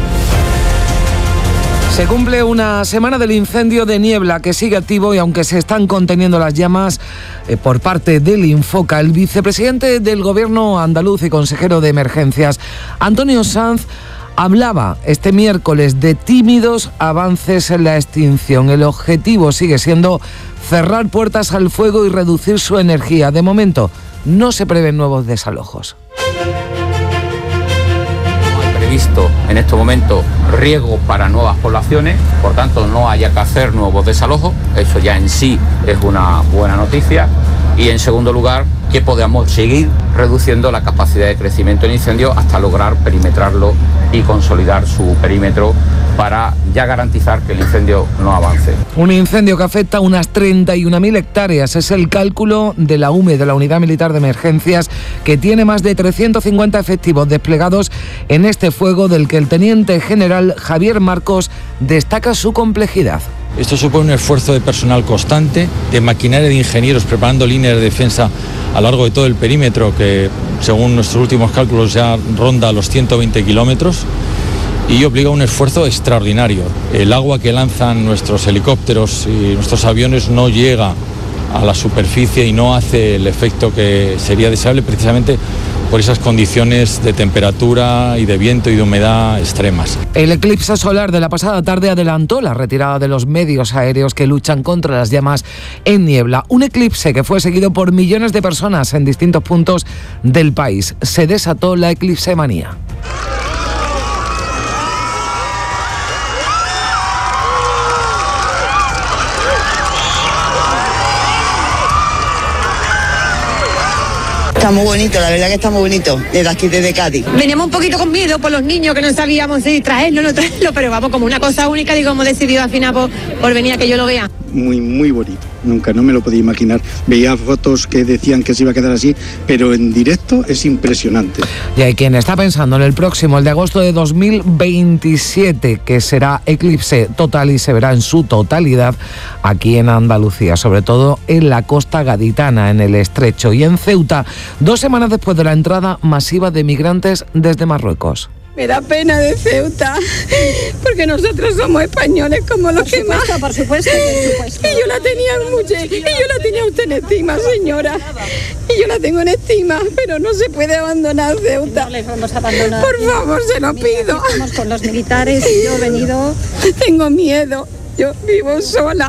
Se cumple una semana del incendio de Niebla, que sigue activo, y aunque se están conteniendo las llamas eh, por parte del Infoca, el vicepresidente del Gobierno andaluz y consejero de Emergencias, Antonio Sanz, hablaba este miércoles de tímidos avances en la extinción. El objetivo sigue siendo cerrar puertas al fuego y reducir su energía. De momento, no se prevén nuevos desalojos. Visto en este momento riesgo para nuevas poblaciones, por tanto no haya que hacer nuevos desalojos, eso ya en sí es una buena noticia. Y en segundo lugar, que podamos seguir reduciendo la capacidad de crecimiento del incendio hasta lograr perimetrarlo y consolidar su perímetro para ya garantizar que el incendio no avance. Un incendio que afecta a unas treinta y una mil hectáreas. Es el cálculo de la U M E, de la Unidad Militar de Emergencias, que tiene más de trescientos cincuenta efectivos desplegados en este fuego, del que el teniente general Javier Marcos destaca su complejidad. Esto supone un esfuerzo de personal constante, de maquinaria de ingenieros preparando líneas de defensa a lo largo de todo el perímetro, que según nuestros últimos cálculos ya ronda los ciento veinte kilómetros, y obliga a un esfuerzo extraordinario. El agua que lanzan nuestros helicópteros y nuestros aviones no llega a la superficie y no hace el efecto que sería deseable, precisamente por esas condiciones de temperatura y de viento y de humedad extremas. El eclipse solar de la pasada tarde adelantó la retirada de los medios aéreos que luchan contra las llamas en Niebla. Un eclipse que fue seguido por millones de personas en distintos puntos del país. Se desató la eclipsemanía. Está muy bonito, la verdad que está muy bonito, desde aquí, desde Cádiz. Veníamos un poquito con miedo por los niños, que no sabíamos si traerlo o no traerlo, pero vamos, como una cosa única, digo, hemos decidido al final por, por venir a que yo lo vea. Muy, muy bonito. Nunca, no me lo podía imaginar. Veía fotos que decían que se iba a quedar así, pero en directo es impresionante. Y hay quien está pensando en el próximo, el de agosto de dos mil veintisiete, que será eclipse total y se verá en su totalidad aquí en Andalucía, sobre todo en la costa gaditana, en el Estrecho y en Ceuta, dos semanas después de la entrada masiva de migrantes desde Marruecos. Me da pena de Ceuta, porque nosotros somos españoles como los que más. Por supuesto, por supuesto. Y yo la tenía mucho, y yo la tenía usted en estima, señora. Y yo la tengo en estima, pero no se puede abandonar Ceuta. No les vamos a abandonar. Por favor, se lo pido. Estamos con los militares y yo he venido. Tengo miedo. Yo vivo sola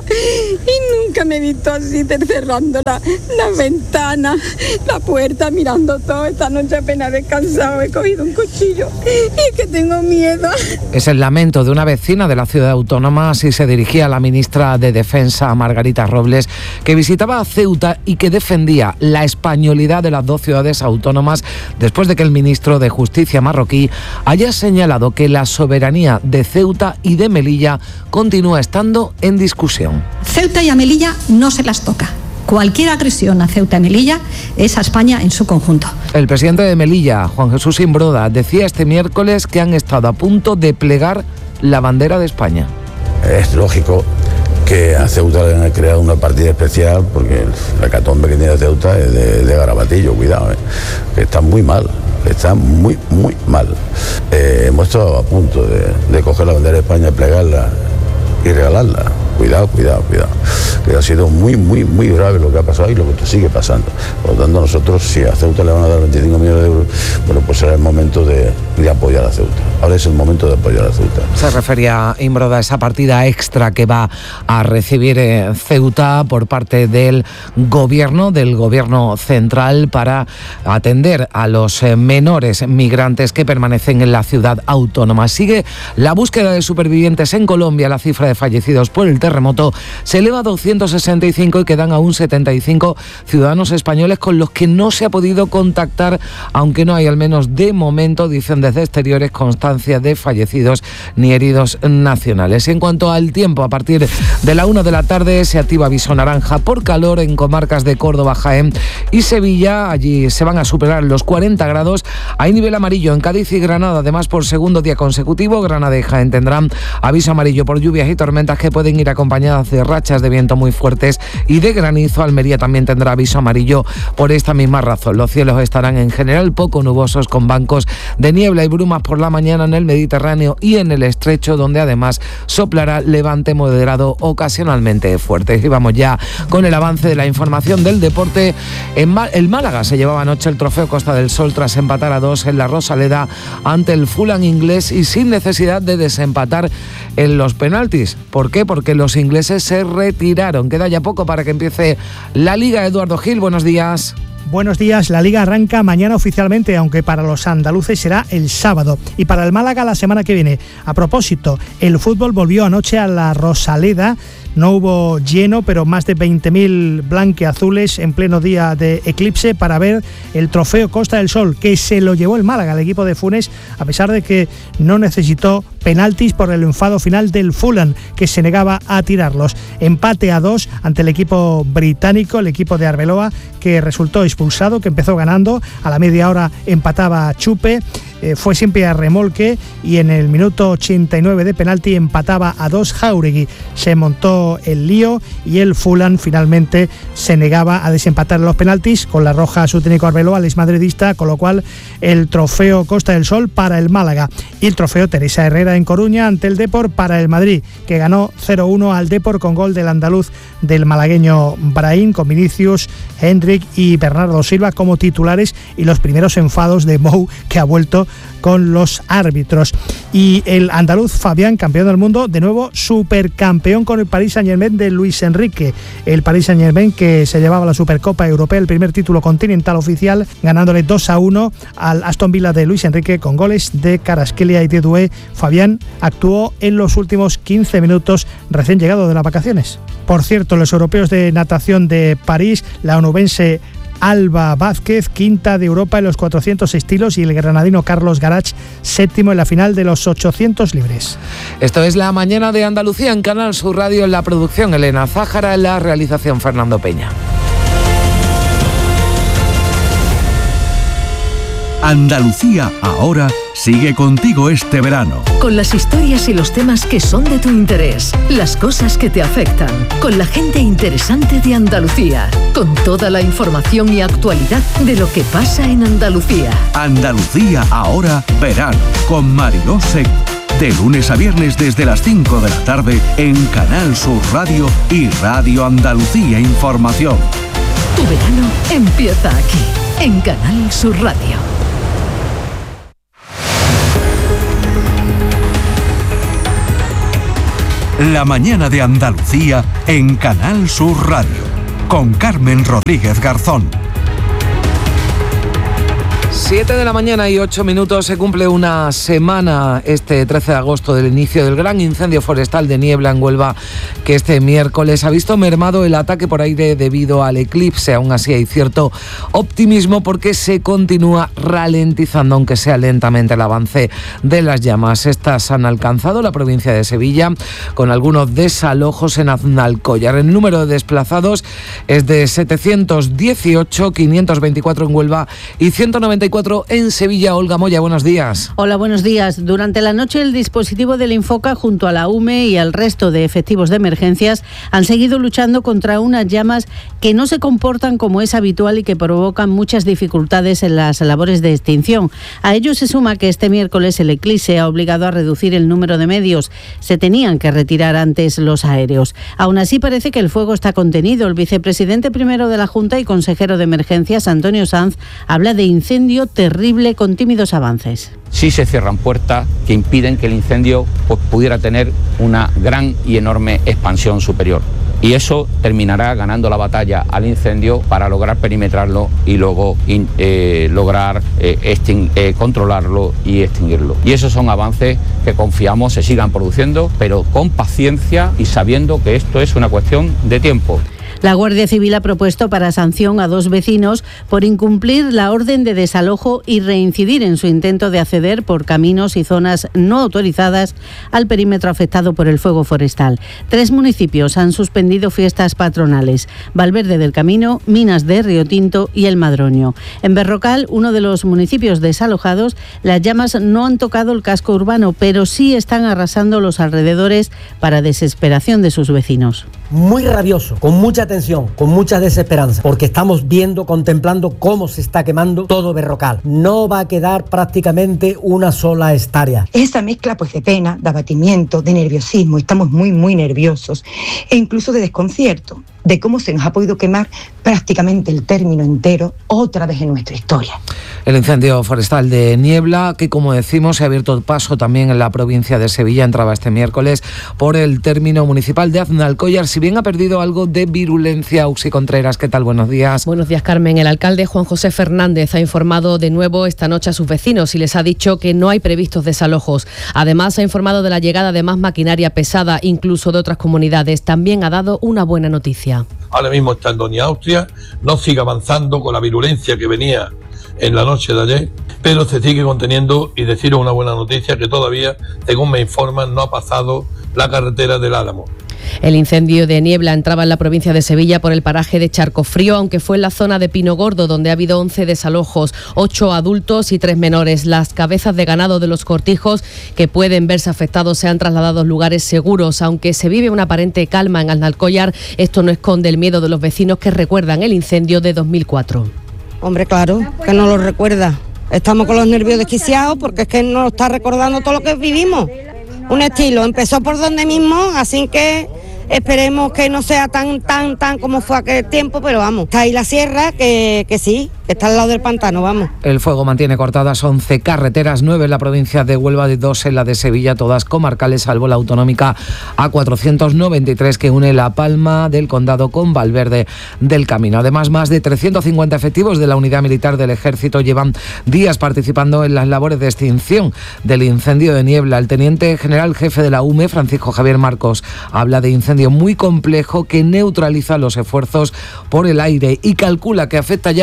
y nunca me he visto así cerrando la, la ventana, la puerta, mirando todo. Esta noche apenas he descansado, he cogido un cuchillo y es que tengo miedo. Es el lamento de una vecina de la ciudad autónoma, así se dirigía a la ministra de Defensa, Margarita Robles, que visitaba a Ceuta y que defendía la españolidad de las dos ciudades autónomas después de que el ministro de Justicia marroquí haya señalado que la soberanía de Ceuta y de Melilla continúa estando en discusión. Ceuta y a Melilla no se las toca. Cualquier agresión a Ceuta y Melilla es a España en su conjunto. El presidente de Melilla, Juan Jesús Imbroda, decía este miércoles que han estado a punto de plegar la bandera de España. Es lógico que a Ceuta le han creado una partida especial porque la hecatombe que tiene Ceuta es de, de garabatillo, cuidado, ¿eh? Que está muy mal, está muy, muy mal. Eh, hemos estado a punto de, de coger la bandera de España, plegarla y regalarla. Cuidado, cuidado, cuidado. Que ha sido muy, muy, muy grave lo que ha pasado y lo que sigue pasando. Por lo tanto, nosotros, si a Ceuta le van a dar veinticinco millones de euros, bueno, pues será el momento de, de apoyar a Ceuta. Ahora es el momento de apoyar a Ceuta. Se refería Imbroda a esa partida extra que va a recibir eh, Ceuta por parte del gobierno, del gobierno central, para atender a los eh, menores migrantes que permanecen en la ciudad autónoma. Sigue la búsqueda de supervivientes en Colombia. La cifra de fallecidos por el terremoto se eleva a doscientos sesenta y cinco y quedan aún setenta y cinco ciudadanos españoles con los que no se ha podido contactar, aunque no hay, al menos de momento, dicen desde exteriores, constancia de fallecidos ni heridos nacionales. En cuanto al tiempo, a partir de la una de la tarde se activa aviso naranja por calor en comarcas de Córdoba, Jaén y Sevilla. Allí se van a superar los cuarenta grados. Hay nivel amarillo en Cádiz y Granada. Además, por segundo día consecutivo, Granada y Jaén tendrán aviso amarillo por lluvias y tormentas que pueden ir acompañadas de rachas de viento muy fuertes y de granizo. Almería también tendrá aviso amarillo por esta misma razón. Los cielos estarán en general poco nubosos, con bancos de niebla y brumas por la mañana en el Mediterráneo y en el Estrecho, donde además soplará levante moderado ocasionalmente fuerte. Y vamos ya con el avance de la información del deporte. En Má- el Málaga se llevaba anoche el trofeo Costa del Sol tras empatar a dos en la Rosaleda ante el Fulham inglés y sin necesidad de desempatar en los penaltis. ¿Por qué? Porque los ingleses se retiraron. Queda ya poco para que empiece la Liga. Eduardo Gil, buenos días. Buenos días, la Liga arranca mañana oficialmente, aunque para los andaluces será el sábado y para el Málaga la semana que viene. A propósito, el fútbol volvió anoche a la Rosaleda. No hubo lleno, pero más de veinte mil blanqueazules en pleno día de eclipse para ver el trofeo Costa del Sol, que se lo llevó el Málaga, el equipo de Funes, a pesar de que no necesitó penaltis por el enfado final del Fulham, que se negaba a tirarlos. Empate a dos ante el equipo británico, el equipo de Arbeloa, que resultó expulsado, que empezó ganando. A la media hora empataba Chupe. Eh, fue siempre a remolque y en el minuto ochenta y nueve de penalti empataba a dos Jáuregui. Se montó el lío y el Fulham finalmente se negaba a desempatar los penaltis, con la roja a su técnico Arbeloa, al exmadridista, con lo cual el trofeo Costa del Sol para el Málaga y el trofeo Teresa Herrera en Coruña ante el Depor para el Madrid, que ganó cero uno al Depor con gol del andaluz del malagueño Brahim, con Vinicius, Hendrik y Bernardo Silva como titulares, y los primeros enfados de Mou, que ha vuelto con los árbitros. Y el andaluz Fabián, campeón del mundo, de nuevo supercampeón con el Paris Saint-Germain de Luis Enrique. El Paris Saint-Germain, que se llevaba la Supercopa Europea, el primer título continental oficial, ganándole dos a uno al Aston Villa de Luis Enrique con goles de Kvaratskhelia y de Doué. Fabián actuó en los últimos quince minutos recién llegado de las vacaciones. Por cierto, los europeos de natación de París, la onubense Alba Vázquez, quinta de Europa en los cuatrocientos estilos, y el granadino Carlos Garach, séptimo en la final de los ochocientos libres. Esto es La Mañana de Andalucía en Canal Sur Radio, en la producción Elena Zájara, en la realización Fernando Peña. Andalucía ahora sigue contigo este verano. Con las historias y los temas que son de tu interés, las cosas que te afectan, con la gente interesante de Andalucía, con toda la información y actualidad de lo que pasa en Andalucía. Andalucía ahora verano, con Mariló Seco. De lunes a viernes desde las cinco de la tarde en Canal Sur Radio y Radio Andalucía Información. Tu verano empieza aquí, en Canal Sur Radio. La mañana de Andalucía en Canal Sur Radio, con Carmen Rodríguez Garzón. siete de la mañana y ocho minutos, se cumple una semana este trece de agosto del inicio del gran incendio forestal de Niebla en Huelva, que este miércoles ha visto mermado el ataque por aire debido al eclipse. Aún así hay cierto optimismo porque se continúa ralentizando, aunque sea lentamente, el avance de las llamas. Estas han alcanzado la provincia de Sevilla con algunos desalojos en Aznalcóllar. El número de desplazados es de setecientos dieciocho, quinientos veinticuatro en Huelva y ciento noventa y cuatro en Sevilla. Olga Moya, buenos días. Hola, buenos días. Durante la noche el dispositivo del Infoca junto a la U M E y al resto de efectivos de emergencias han seguido luchando contra unas llamas que no se comportan como es habitual y que provocan muchas dificultades en las labores de extinción. A ello se suma que este miércoles el eclipse ha obligado a reducir el número de medios. Se tenían que retirar antes los aéreos. Aún así parece que el fuego está contenido. El vicepresidente primero de la Junta y consejero de emergencias, Antonio Sanz, habla de incendio terrible con tímidos avances. Sí se cierran puertas que impiden que el incendio pues, pudiera tener una gran y enorme expansión superior. Y eso terminará ganando la batalla al incendio para lograr perimetrarlo y luego in, eh, lograr eh, extin- eh, controlarlo y extinguirlo. Y esos son avances que confiamos se sigan produciendo, pero con paciencia y sabiendo que esto es una cuestión de tiempo. La Guardia Civil ha propuesto para sanción a dos vecinos por incumplir la orden de desalojo y reincidir en su intento de acceder por caminos y zonas no autorizadas al perímetro afectado por el fuego forestal. Tres municipios han suspendido fiestas patronales: Valverde del Camino, Minas de Río Tinto y El Madroño. En Berrocal, uno de los municipios desalojados, las llamas no han tocado el casco urbano, pero sí están arrasando los alrededores para desesperación de sus vecinos. Muy rabioso, con mucha atención, con mucha desesperanza, porque estamos viendo, contemplando cómo se está quemando todo Berrocal. No va a quedar prácticamente una sola hectárea. Esa mezcla pues de pena, de abatimiento, de nerviosismo, estamos muy muy nerviosos e incluso de desconcierto de cómo se nos ha podido quemar prácticamente el término entero otra vez en nuestra historia. El incendio forestal de Niebla, que como decimos se ha abierto paso también en la provincia de Sevilla, entraba este miércoles por el término municipal de Aznalcóllar, si bien ha perdido algo de virulencia. Uxi Contreras, ¿qué tal? Buenos días. Buenos días, Carmen. El alcalde Juan José Fernández ha informado de nuevo esta noche a sus vecinos y les ha dicho que no hay previstos desalojos. Además, ha informado de la llegada de más maquinaria pesada, incluso de otras comunidades. También ha dado una buena noticia. Ahora mismo está en Doña Austria, no sigue avanzando con la virulencia que venía en la noche de ayer, pero se sigue conteniendo, y deciros una buena noticia, que todavía, según me informan, no ha pasado la carretera del Álamo. El incendio de Niebla entraba en la provincia de Sevilla por el paraje de Charcofrío, aunque fue en la zona de Pino Gordo, donde ha habido once desalojos, ocho adultos y tres menores. Las cabezas de ganado de los cortijos que pueden verse afectados se han trasladado a lugares seguros. Aunque se vive una aparente calma en Aznalcóllar, esto no esconde el miedo de los vecinos que recuerdan el incendio de dos mil cuatro. Hombre, claro, que no lo recuerda. Estamos con los nervios desquiciados porque es que nos está recordando todo lo que vivimos. Un estilo, empezó por donde mismo, así que esperemos que no sea tan, tan, tan como fue aquel tiempo, pero vamos, está ahí la sierra, que, que sí, que está al lado del pantano, vamos. El fuego mantiene cortadas once carreteras, nueve en la provincia de Huelva y dos en la de Sevilla, todas comarcales, salvo la autonómica A cuatrocientos noventa y tres, que une La Palma del Condado con Valverde del Camino. Además, más de trescientos cincuenta efectivos de la Unidad Militar del Ejército llevan días participando en las labores de extinción del incendio de Niebla. El teniente general jefe de la U M E, Francisco Javier Marcos, habla de incendio muy complejo que neutraliza los esfuerzos por el aire y calcula que afecta ya más de tres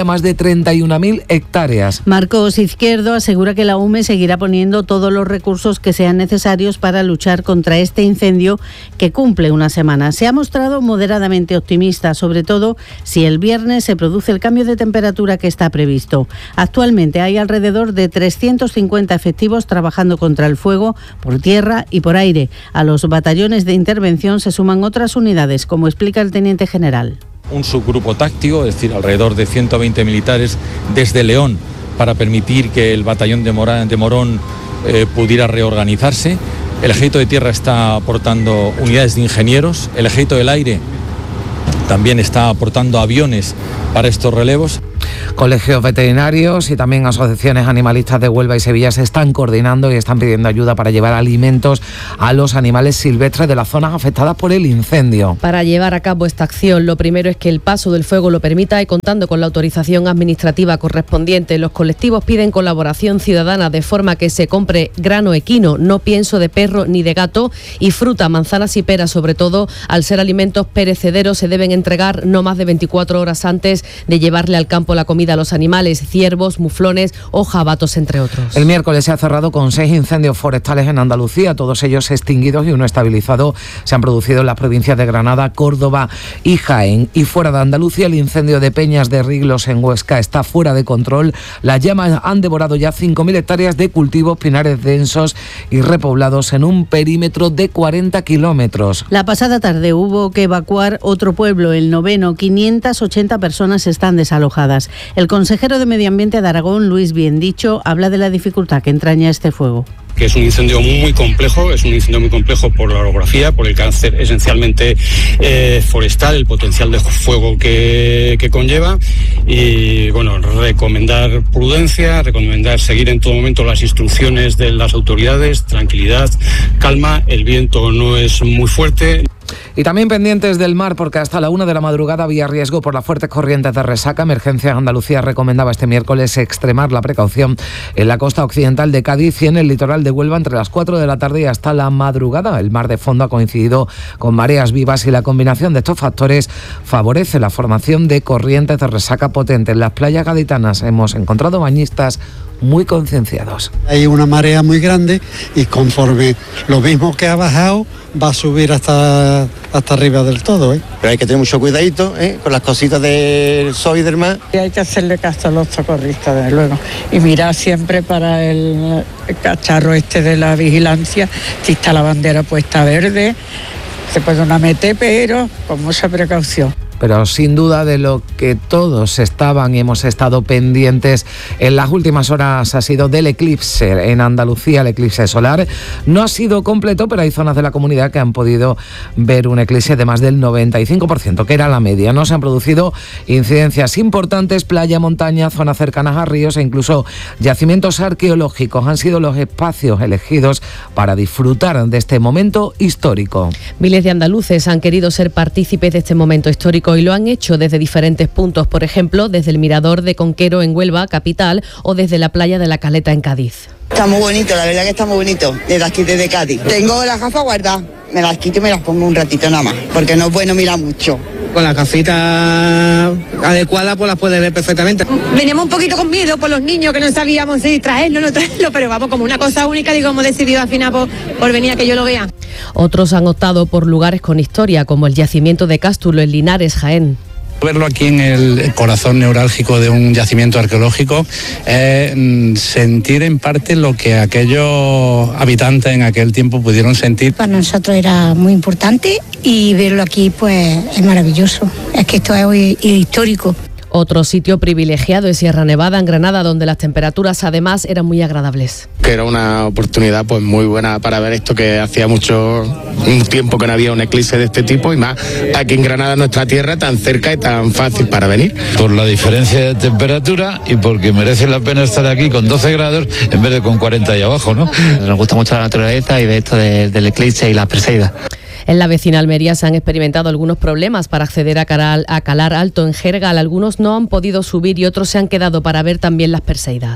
treinta y una mil hectáreas. Marcos Izquierdo asegura que la U M E seguirá poniendo todos los recursos que sean necesarios para luchar contra este incendio que cumple una semana. Se ha mostrado moderadamente optimista, sobre todo si el viernes se produce el cambio de temperatura que está previsto. Actualmente hay alrededor de trescientos cincuenta efectivos trabajando contra el fuego por tierra y por aire. A los batallones de intervención se suman otras unidades, como explica el teniente general. Un subgrupo táctico, es decir, alrededor de ciento veinte militares desde León para permitir que el batallón de, Mora, de Morón eh, pudiera reorganizarse. El Ejército de Tierra está aportando unidades de ingenieros, el Ejército del Aire también está aportando aviones para estos relevos. Colegios veterinarios y también asociaciones animalistas de Huelva y Sevilla se están coordinando y están pidiendo ayuda para llevar alimentos a los animales silvestres de las zonas afectadas por el incendio. Para llevar a cabo esta acción, lo primero es que el paso del fuego lo permita y contando con la autorización administrativa correspondiente. Los colectivos piden colaboración ciudadana de forma que se compre grano equino, no pienso de perro ni de gato, y fruta, manzanas y peras, sobre todo al ser alimentos perecederos, se deben entregar no más de veinticuatro horas antes de llevarle al campo la comida a los animales, ciervos, muflones o jabatos, entre otros. El miércoles se ha cerrado con seis incendios forestales en Andalucía, todos ellos extinguidos y uno estabilizado. Se han producido en las provincias de Granada, Córdoba y Jaén. Y fuera de Andalucía, el incendio de Peñas de Riglos en Huesca está fuera de control. Las llamas han devorado ya cinco mil hectáreas de cultivos, pinares densos y repoblados en un perímetro de cuarenta kilómetros. La pasada tarde hubo que evacuar otro pueblo, el Noveno. quinientas ochenta personas están desalojadas. El consejero de Medio Ambiente de Aragón, Luis Biendicho, habla de la dificultad que entraña este fuego. Que es un incendio muy complejo, es un incendio muy complejo por la orografía, por el cáncer esencialmente eh, forestal, el potencial de fuego que, que conlleva, y bueno, recomendar prudencia, recomendar seguir en todo momento las instrucciones de las autoridades, tranquilidad, calma, el viento no es muy fuerte. Y también pendientes del mar, porque hasta la una de la madrugada había riesgo por las fuertes corrientes de resaca. Emergencia Andalucía recomendaba este miércoles extremar la precaución en la costa occidental de Cádiz y en el litoral de Huelva entre las cuatro de la tarde y hasta la madrugada. El mar de fondo ha coincidido con mareas vivas y la combinación de estos factores favorece la formación de corrientes de resaca potentes. En las playas gaditanas hemos encontrado bañistas muy concienciados. Hay una marea muy grande y conforme lo mismo que ha bajado va a subir hasta, hasta arriba del todo, ¿eh? Pero hay que tener mucho cuidadito, ¿eh? Con las cositas del sol y del mar. Y hay que hacerle caso a los socorristas, desde luego, y mirar siempre para el, el cacharro este de la vigilancia, si está la bandera puesta verde, se puede una meter, pero con mucha precaución. Pero sin duda de lo que todos estaban y hemos estado pendientes en las últimas horas ha sido del eclipse en Andalucía. El eclipse solar no ha sido completo, pero hay zonas de la comunidad que han podido ver un eclipse de más del noventa y cinco por ciento, que era la media. No se han producido incidencias importantes. Playa, montaña, zonas cercanas a ríos e incluso yacimientos arqueológicos han sido los espacios elegidos para disfrutar de este momento histórico. Miles de andaluces han querido ser partícipes de este momento histórico y lo han hecho desde diferentes puntos, por ejemplo, desde el Mirador de Conquero en Huelva, capital, o desde la playa de la Caleta en Cádiz. Está muy bonito, la verdad que está muy bonito, desde aquí, desde Cádiz. Tengo las gafas guardadas, me las quito y me las pongo un ratito nada más, porque no es bueno mirar mucho. Con la gafita adecuada pues las puedes ver perfectamente. Veníamos un poquito con miedo por los niños, que no sabíamos si traerlo o no traerlo, pero vamos, como una cosa única, digo, hemos decidido al final por, por venir a que yo lo vea. Otros han optado por lugares con historia, como el yacimiento de Cástulo en Linares, Jaén. Verlo aquí en el corazón neurálgico de un yacimiento arqueológico es eh, sentir en parte lo que aquellos habitantes en aquel tiempo pudieron sentir. Para nosotros era muy importante y verlo aquí pues es maravilloso, es que esto es histórico. Otro sitio privilegiado es Sierra Nevada, en Granada, donde las temperaturas además eran muy agradables. Que era una oportunidad pues muy buena para ver esto, que hacía mucho un tiempo que no había un eclipse de este tipo, y más aquí en Granada, nuestra tierra, tan cerca y tan fácil para venir. Por la diferencia de temperatura y porque merece la pena estar aquí con doce grados en vez de con cuarenta ahí abajo, ¿no? Nos gusta mucho la naturaleza y ver esto de, del eclipse y las Perseidas. En la vecina Almería se han experimentado algunos problemas para acceder a Calar, a Calar Alto en Jergal. Algunos no han podido subir y otros se han quedado para ver también las Perseidas.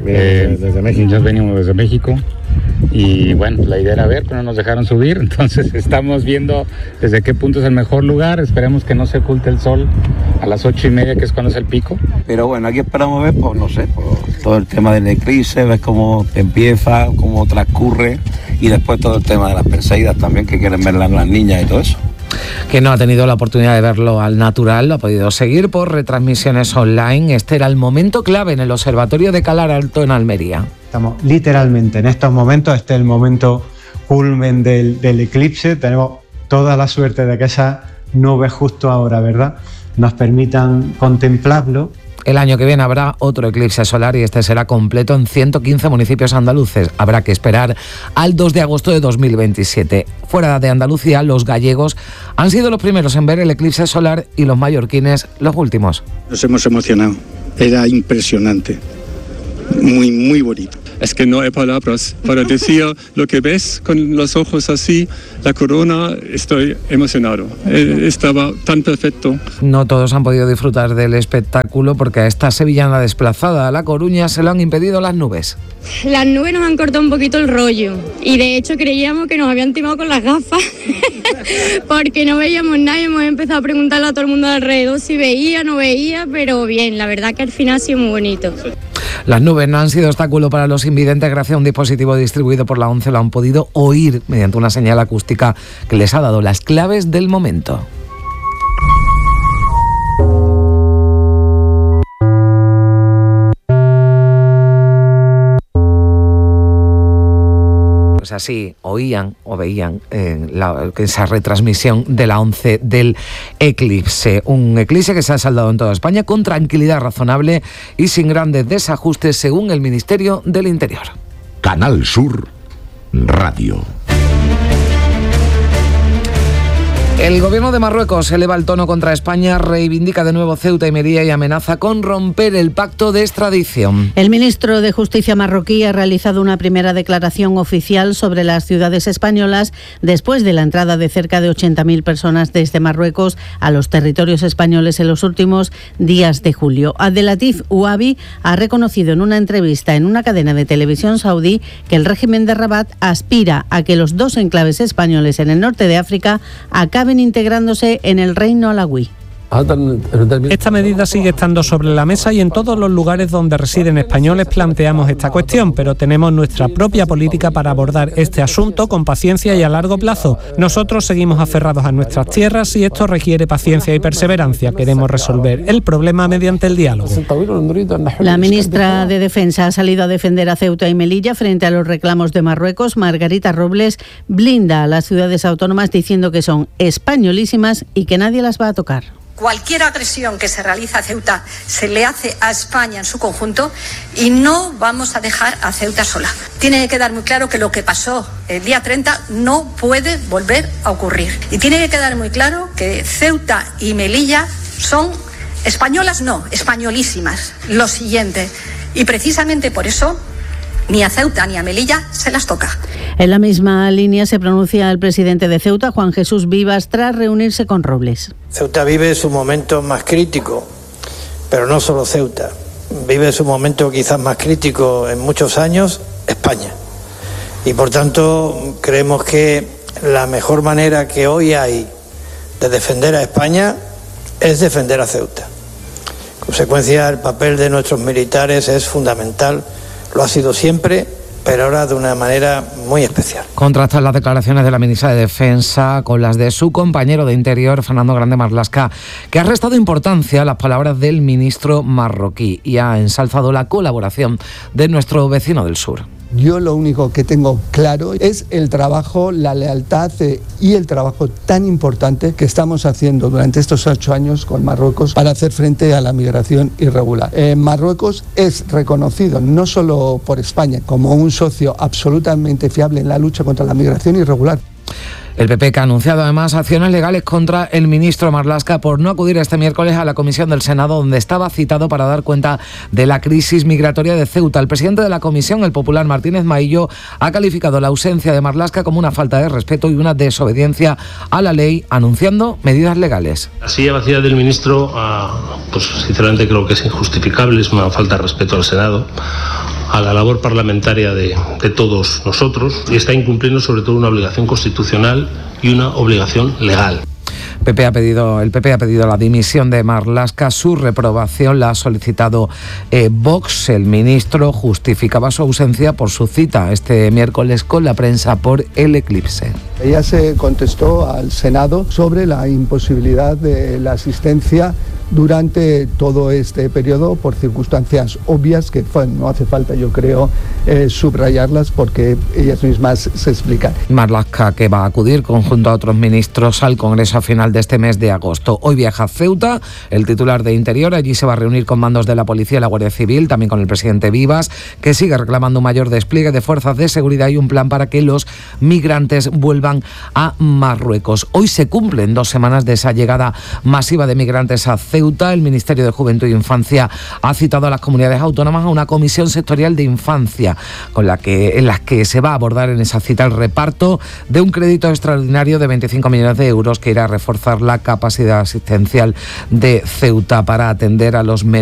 Eh, desde México. Ya venimos desde México. Y bueno, la idea era ver, pero no nos dejaron subir, entonces estamos viendo desde qué punto es el mejor lugar. Esperemos que no se oculte el sol a las ocho y media, que es cuando es el pico. Pero bueno, aquí esperamos ver, pues no sé, pues, todo el tema del eclipse, ver cómo empieza, cómo transcurre, y después todo el tema de las Perseidas también, que quieren ver las, las niñas y todo eso. Quien no ha tenido la oportunidad de verlo al natural lo ha podido seguir por retransmisiones online. Este era el momento clave en el Observatorio de Calar Alto en Almería. Estamos literalmente en estos momentos, este es el momento culmen del, del eclipse. Tenemos toda la suerte de que esas nubes justo ahora, ¿verdad?, nos permitan contemplarlo. El año que viene habrá otro eclipse solar y este será completo en ciento quince municipios andaluces. Habrá que esperar al dos de agosto de dos mil veintisiete. Fuera de Andalucía, los gallegos han sido los primeros en ver el eclipse solar y los mallorquines los últimos. Nos hemos emocionado, era impresionante, muy, muy bonito. Es que no hay palabras para decir lo que ves con los ojos así, la corona. Estoy emocionado, estaba tan perfecto. No todos han podido disfrutar del espectáculo porque a esta sevillana desplazada a La Coruña se lo han impedido las nubes. Las nubes nos han cortado un poquito el rollo y de hecho creíamos que nos habían timado con las gafas porque no veíamos nada y hemos empezado a preguntarle a todo el mundo alrededor si veía, no veía, pero bien, la verdad que al final ha sido muy bonito. Las nubes no han sido obstáculo para los invidentes. Gracias a un dispositivo distribuido por la ONCE lo han podido oír mediante una señal acústica que les ha dado las claves del momento. Pues así oían o veían eh, la, esa retransmisión de la ONCE del eclipse. Un eclipse que se ha saldado en toda España con tranquilidad razonable y sin grandes desajustes, según el Ministerio del Interior. Canal Sur Radio. El gobierno de Marruecos eleva el tono contra España, reivindica de nuevo Ceuta y Melilla y amenaza con romper el pacto de extradición. El ministro de Justicia marroquí ha realizado una primera declaración oficial sobre las ciudades españolas después de la entrada de cerca de ochenta mil personas desde Marruecos a los territorios españoles en los últimos días de julio. Abdelatif Ouabi ha reconocido en una entrevista en una cadena de televisión saudí que el régimen de Rabat aspira a que los dos enclaves españoles en el norte de África acaben integrándose en el reino alawí. Esta medida sigue estando sobre la mesa y en todos los lugares donde residen españoles planteamos esta cuestión, pero tenemos nuestra propia política para abordar este asunto con paciencia y a largo plazo. Nosotros seguimos aferrados a nuestras tierras y esto requiere paciencia y perseverancia. Queremos resolver el problema mediante el diálogo. La ministra de Defensa ha salido a defender a Ceuta y Melilla frente a los reclamos de Marruecos. Margarita Robles blinda a las ciudades autónomas diciendo que son españolísimas y que nadie las va a tocar. Cualquier agresión que se realiza a Ceuta se le hace a España en su conjunto y no vamos a dejar a Ceuta sola. Tiene que quedar muy claro que lo que pasó el día treinta no puede volver a ocurrir. Y tiene que quedar muy claro que Ceuta y Melilla son españolas, no, españolísimas. Lo siguiente. Y precisamente por eso ni a Ceuta ni a Melilla se las toca. En la misma línea se pronuncia el presidente de Ceuta, Juan Jesús Vivas, tras reunirse con Robles. Ceuta vive su momento más crítico, pero no solo Ceuta. Vive su momento quizás más crítico en muchos años, España. Y por tanto creemos que la mejor manera que hoy hay de defender a España es defender a Ceuta. En consecuencia, el papel de nuestros militares es fundamental. Lo ha sido siempre, pero ahora de una manera muy especial. Contrastan las declaraciones de la ministra de Defensa con las de su compañero de Interior, Fernando Grande Marlaska, que ha restado importancia a las palabras del ministro marroquí y ha ensalzado la colaboración de nuestro vecino del sur. Yo lo único que tengo claro es el trabajo, la lealtad eh, y el trabajo tan importante que estamos haciendo durante estos ocho años con Marruecos para hacer frente a la migración irregular. Eh, Marruecos es reconocido no solo por España como un socio absolutamente fiable en la lucha contra la migración irregular. El P P que ha anunciado además acciones legales contra el ministro Marlaska por no acudir este miércoles a la comisión del Senado donde estaba citado para dar cuenta de la crisis migratoria de Ceuta. El presidente de la comisión, el popular Martínez Maillo, ha calificado la ausencia de Marlaska como una falta de respeto y una desobediencia a la ley, anunciando medidas legales. La silla vacía del ministro, pues sinceramente creo que es injustificable, es una falta de respeto al Senado, a la labor parlamentaria de, de todos nosotros y está incumpliendo sobre todo una obligación constitucional y una obligación legal. P P ha pedido, el P P ha pedido la dimisión de Marlaska, su reprobación la ha solicitado eh, Vox. El ministro justificaba su ausencia por su cita este miércoles con la prensa por el eclipse. Ella se contestó al Senado sobre la imposibilidad de la asistencia durante todo este periodo por circunstancias obvias que bueno, no hace falta, yo creo, eh, subrayarlas porque ellas mismas se explican. Marlaska, que va a acudir conjunto a otros ministros al Congreso a final de este mes de agosto. Hoy viaja a Ceuta, el titular de Interior. Allí se va a reunir con mandos de la Policía y la Guardia Civil, también con el presidente Vivas, que sigue reclamando un mayor despliegue de fuerzas de seguridad y un plan para que los migrantes vuelvan a Marruecos. Hoy se cumplen dos semanas de esa llegada masiva de migrantes a Ceuta. El Ministerio de Juventud e Infancia ha citado a las comunidades autónomas a una comisión sectorial de infancia con la que, en la que se va a abordar en esa cita el reparto de un crédito extraordinario de veinticinco millones de euros que irá a reforzar la capacidad asistencial de Ceuta para atender a los menores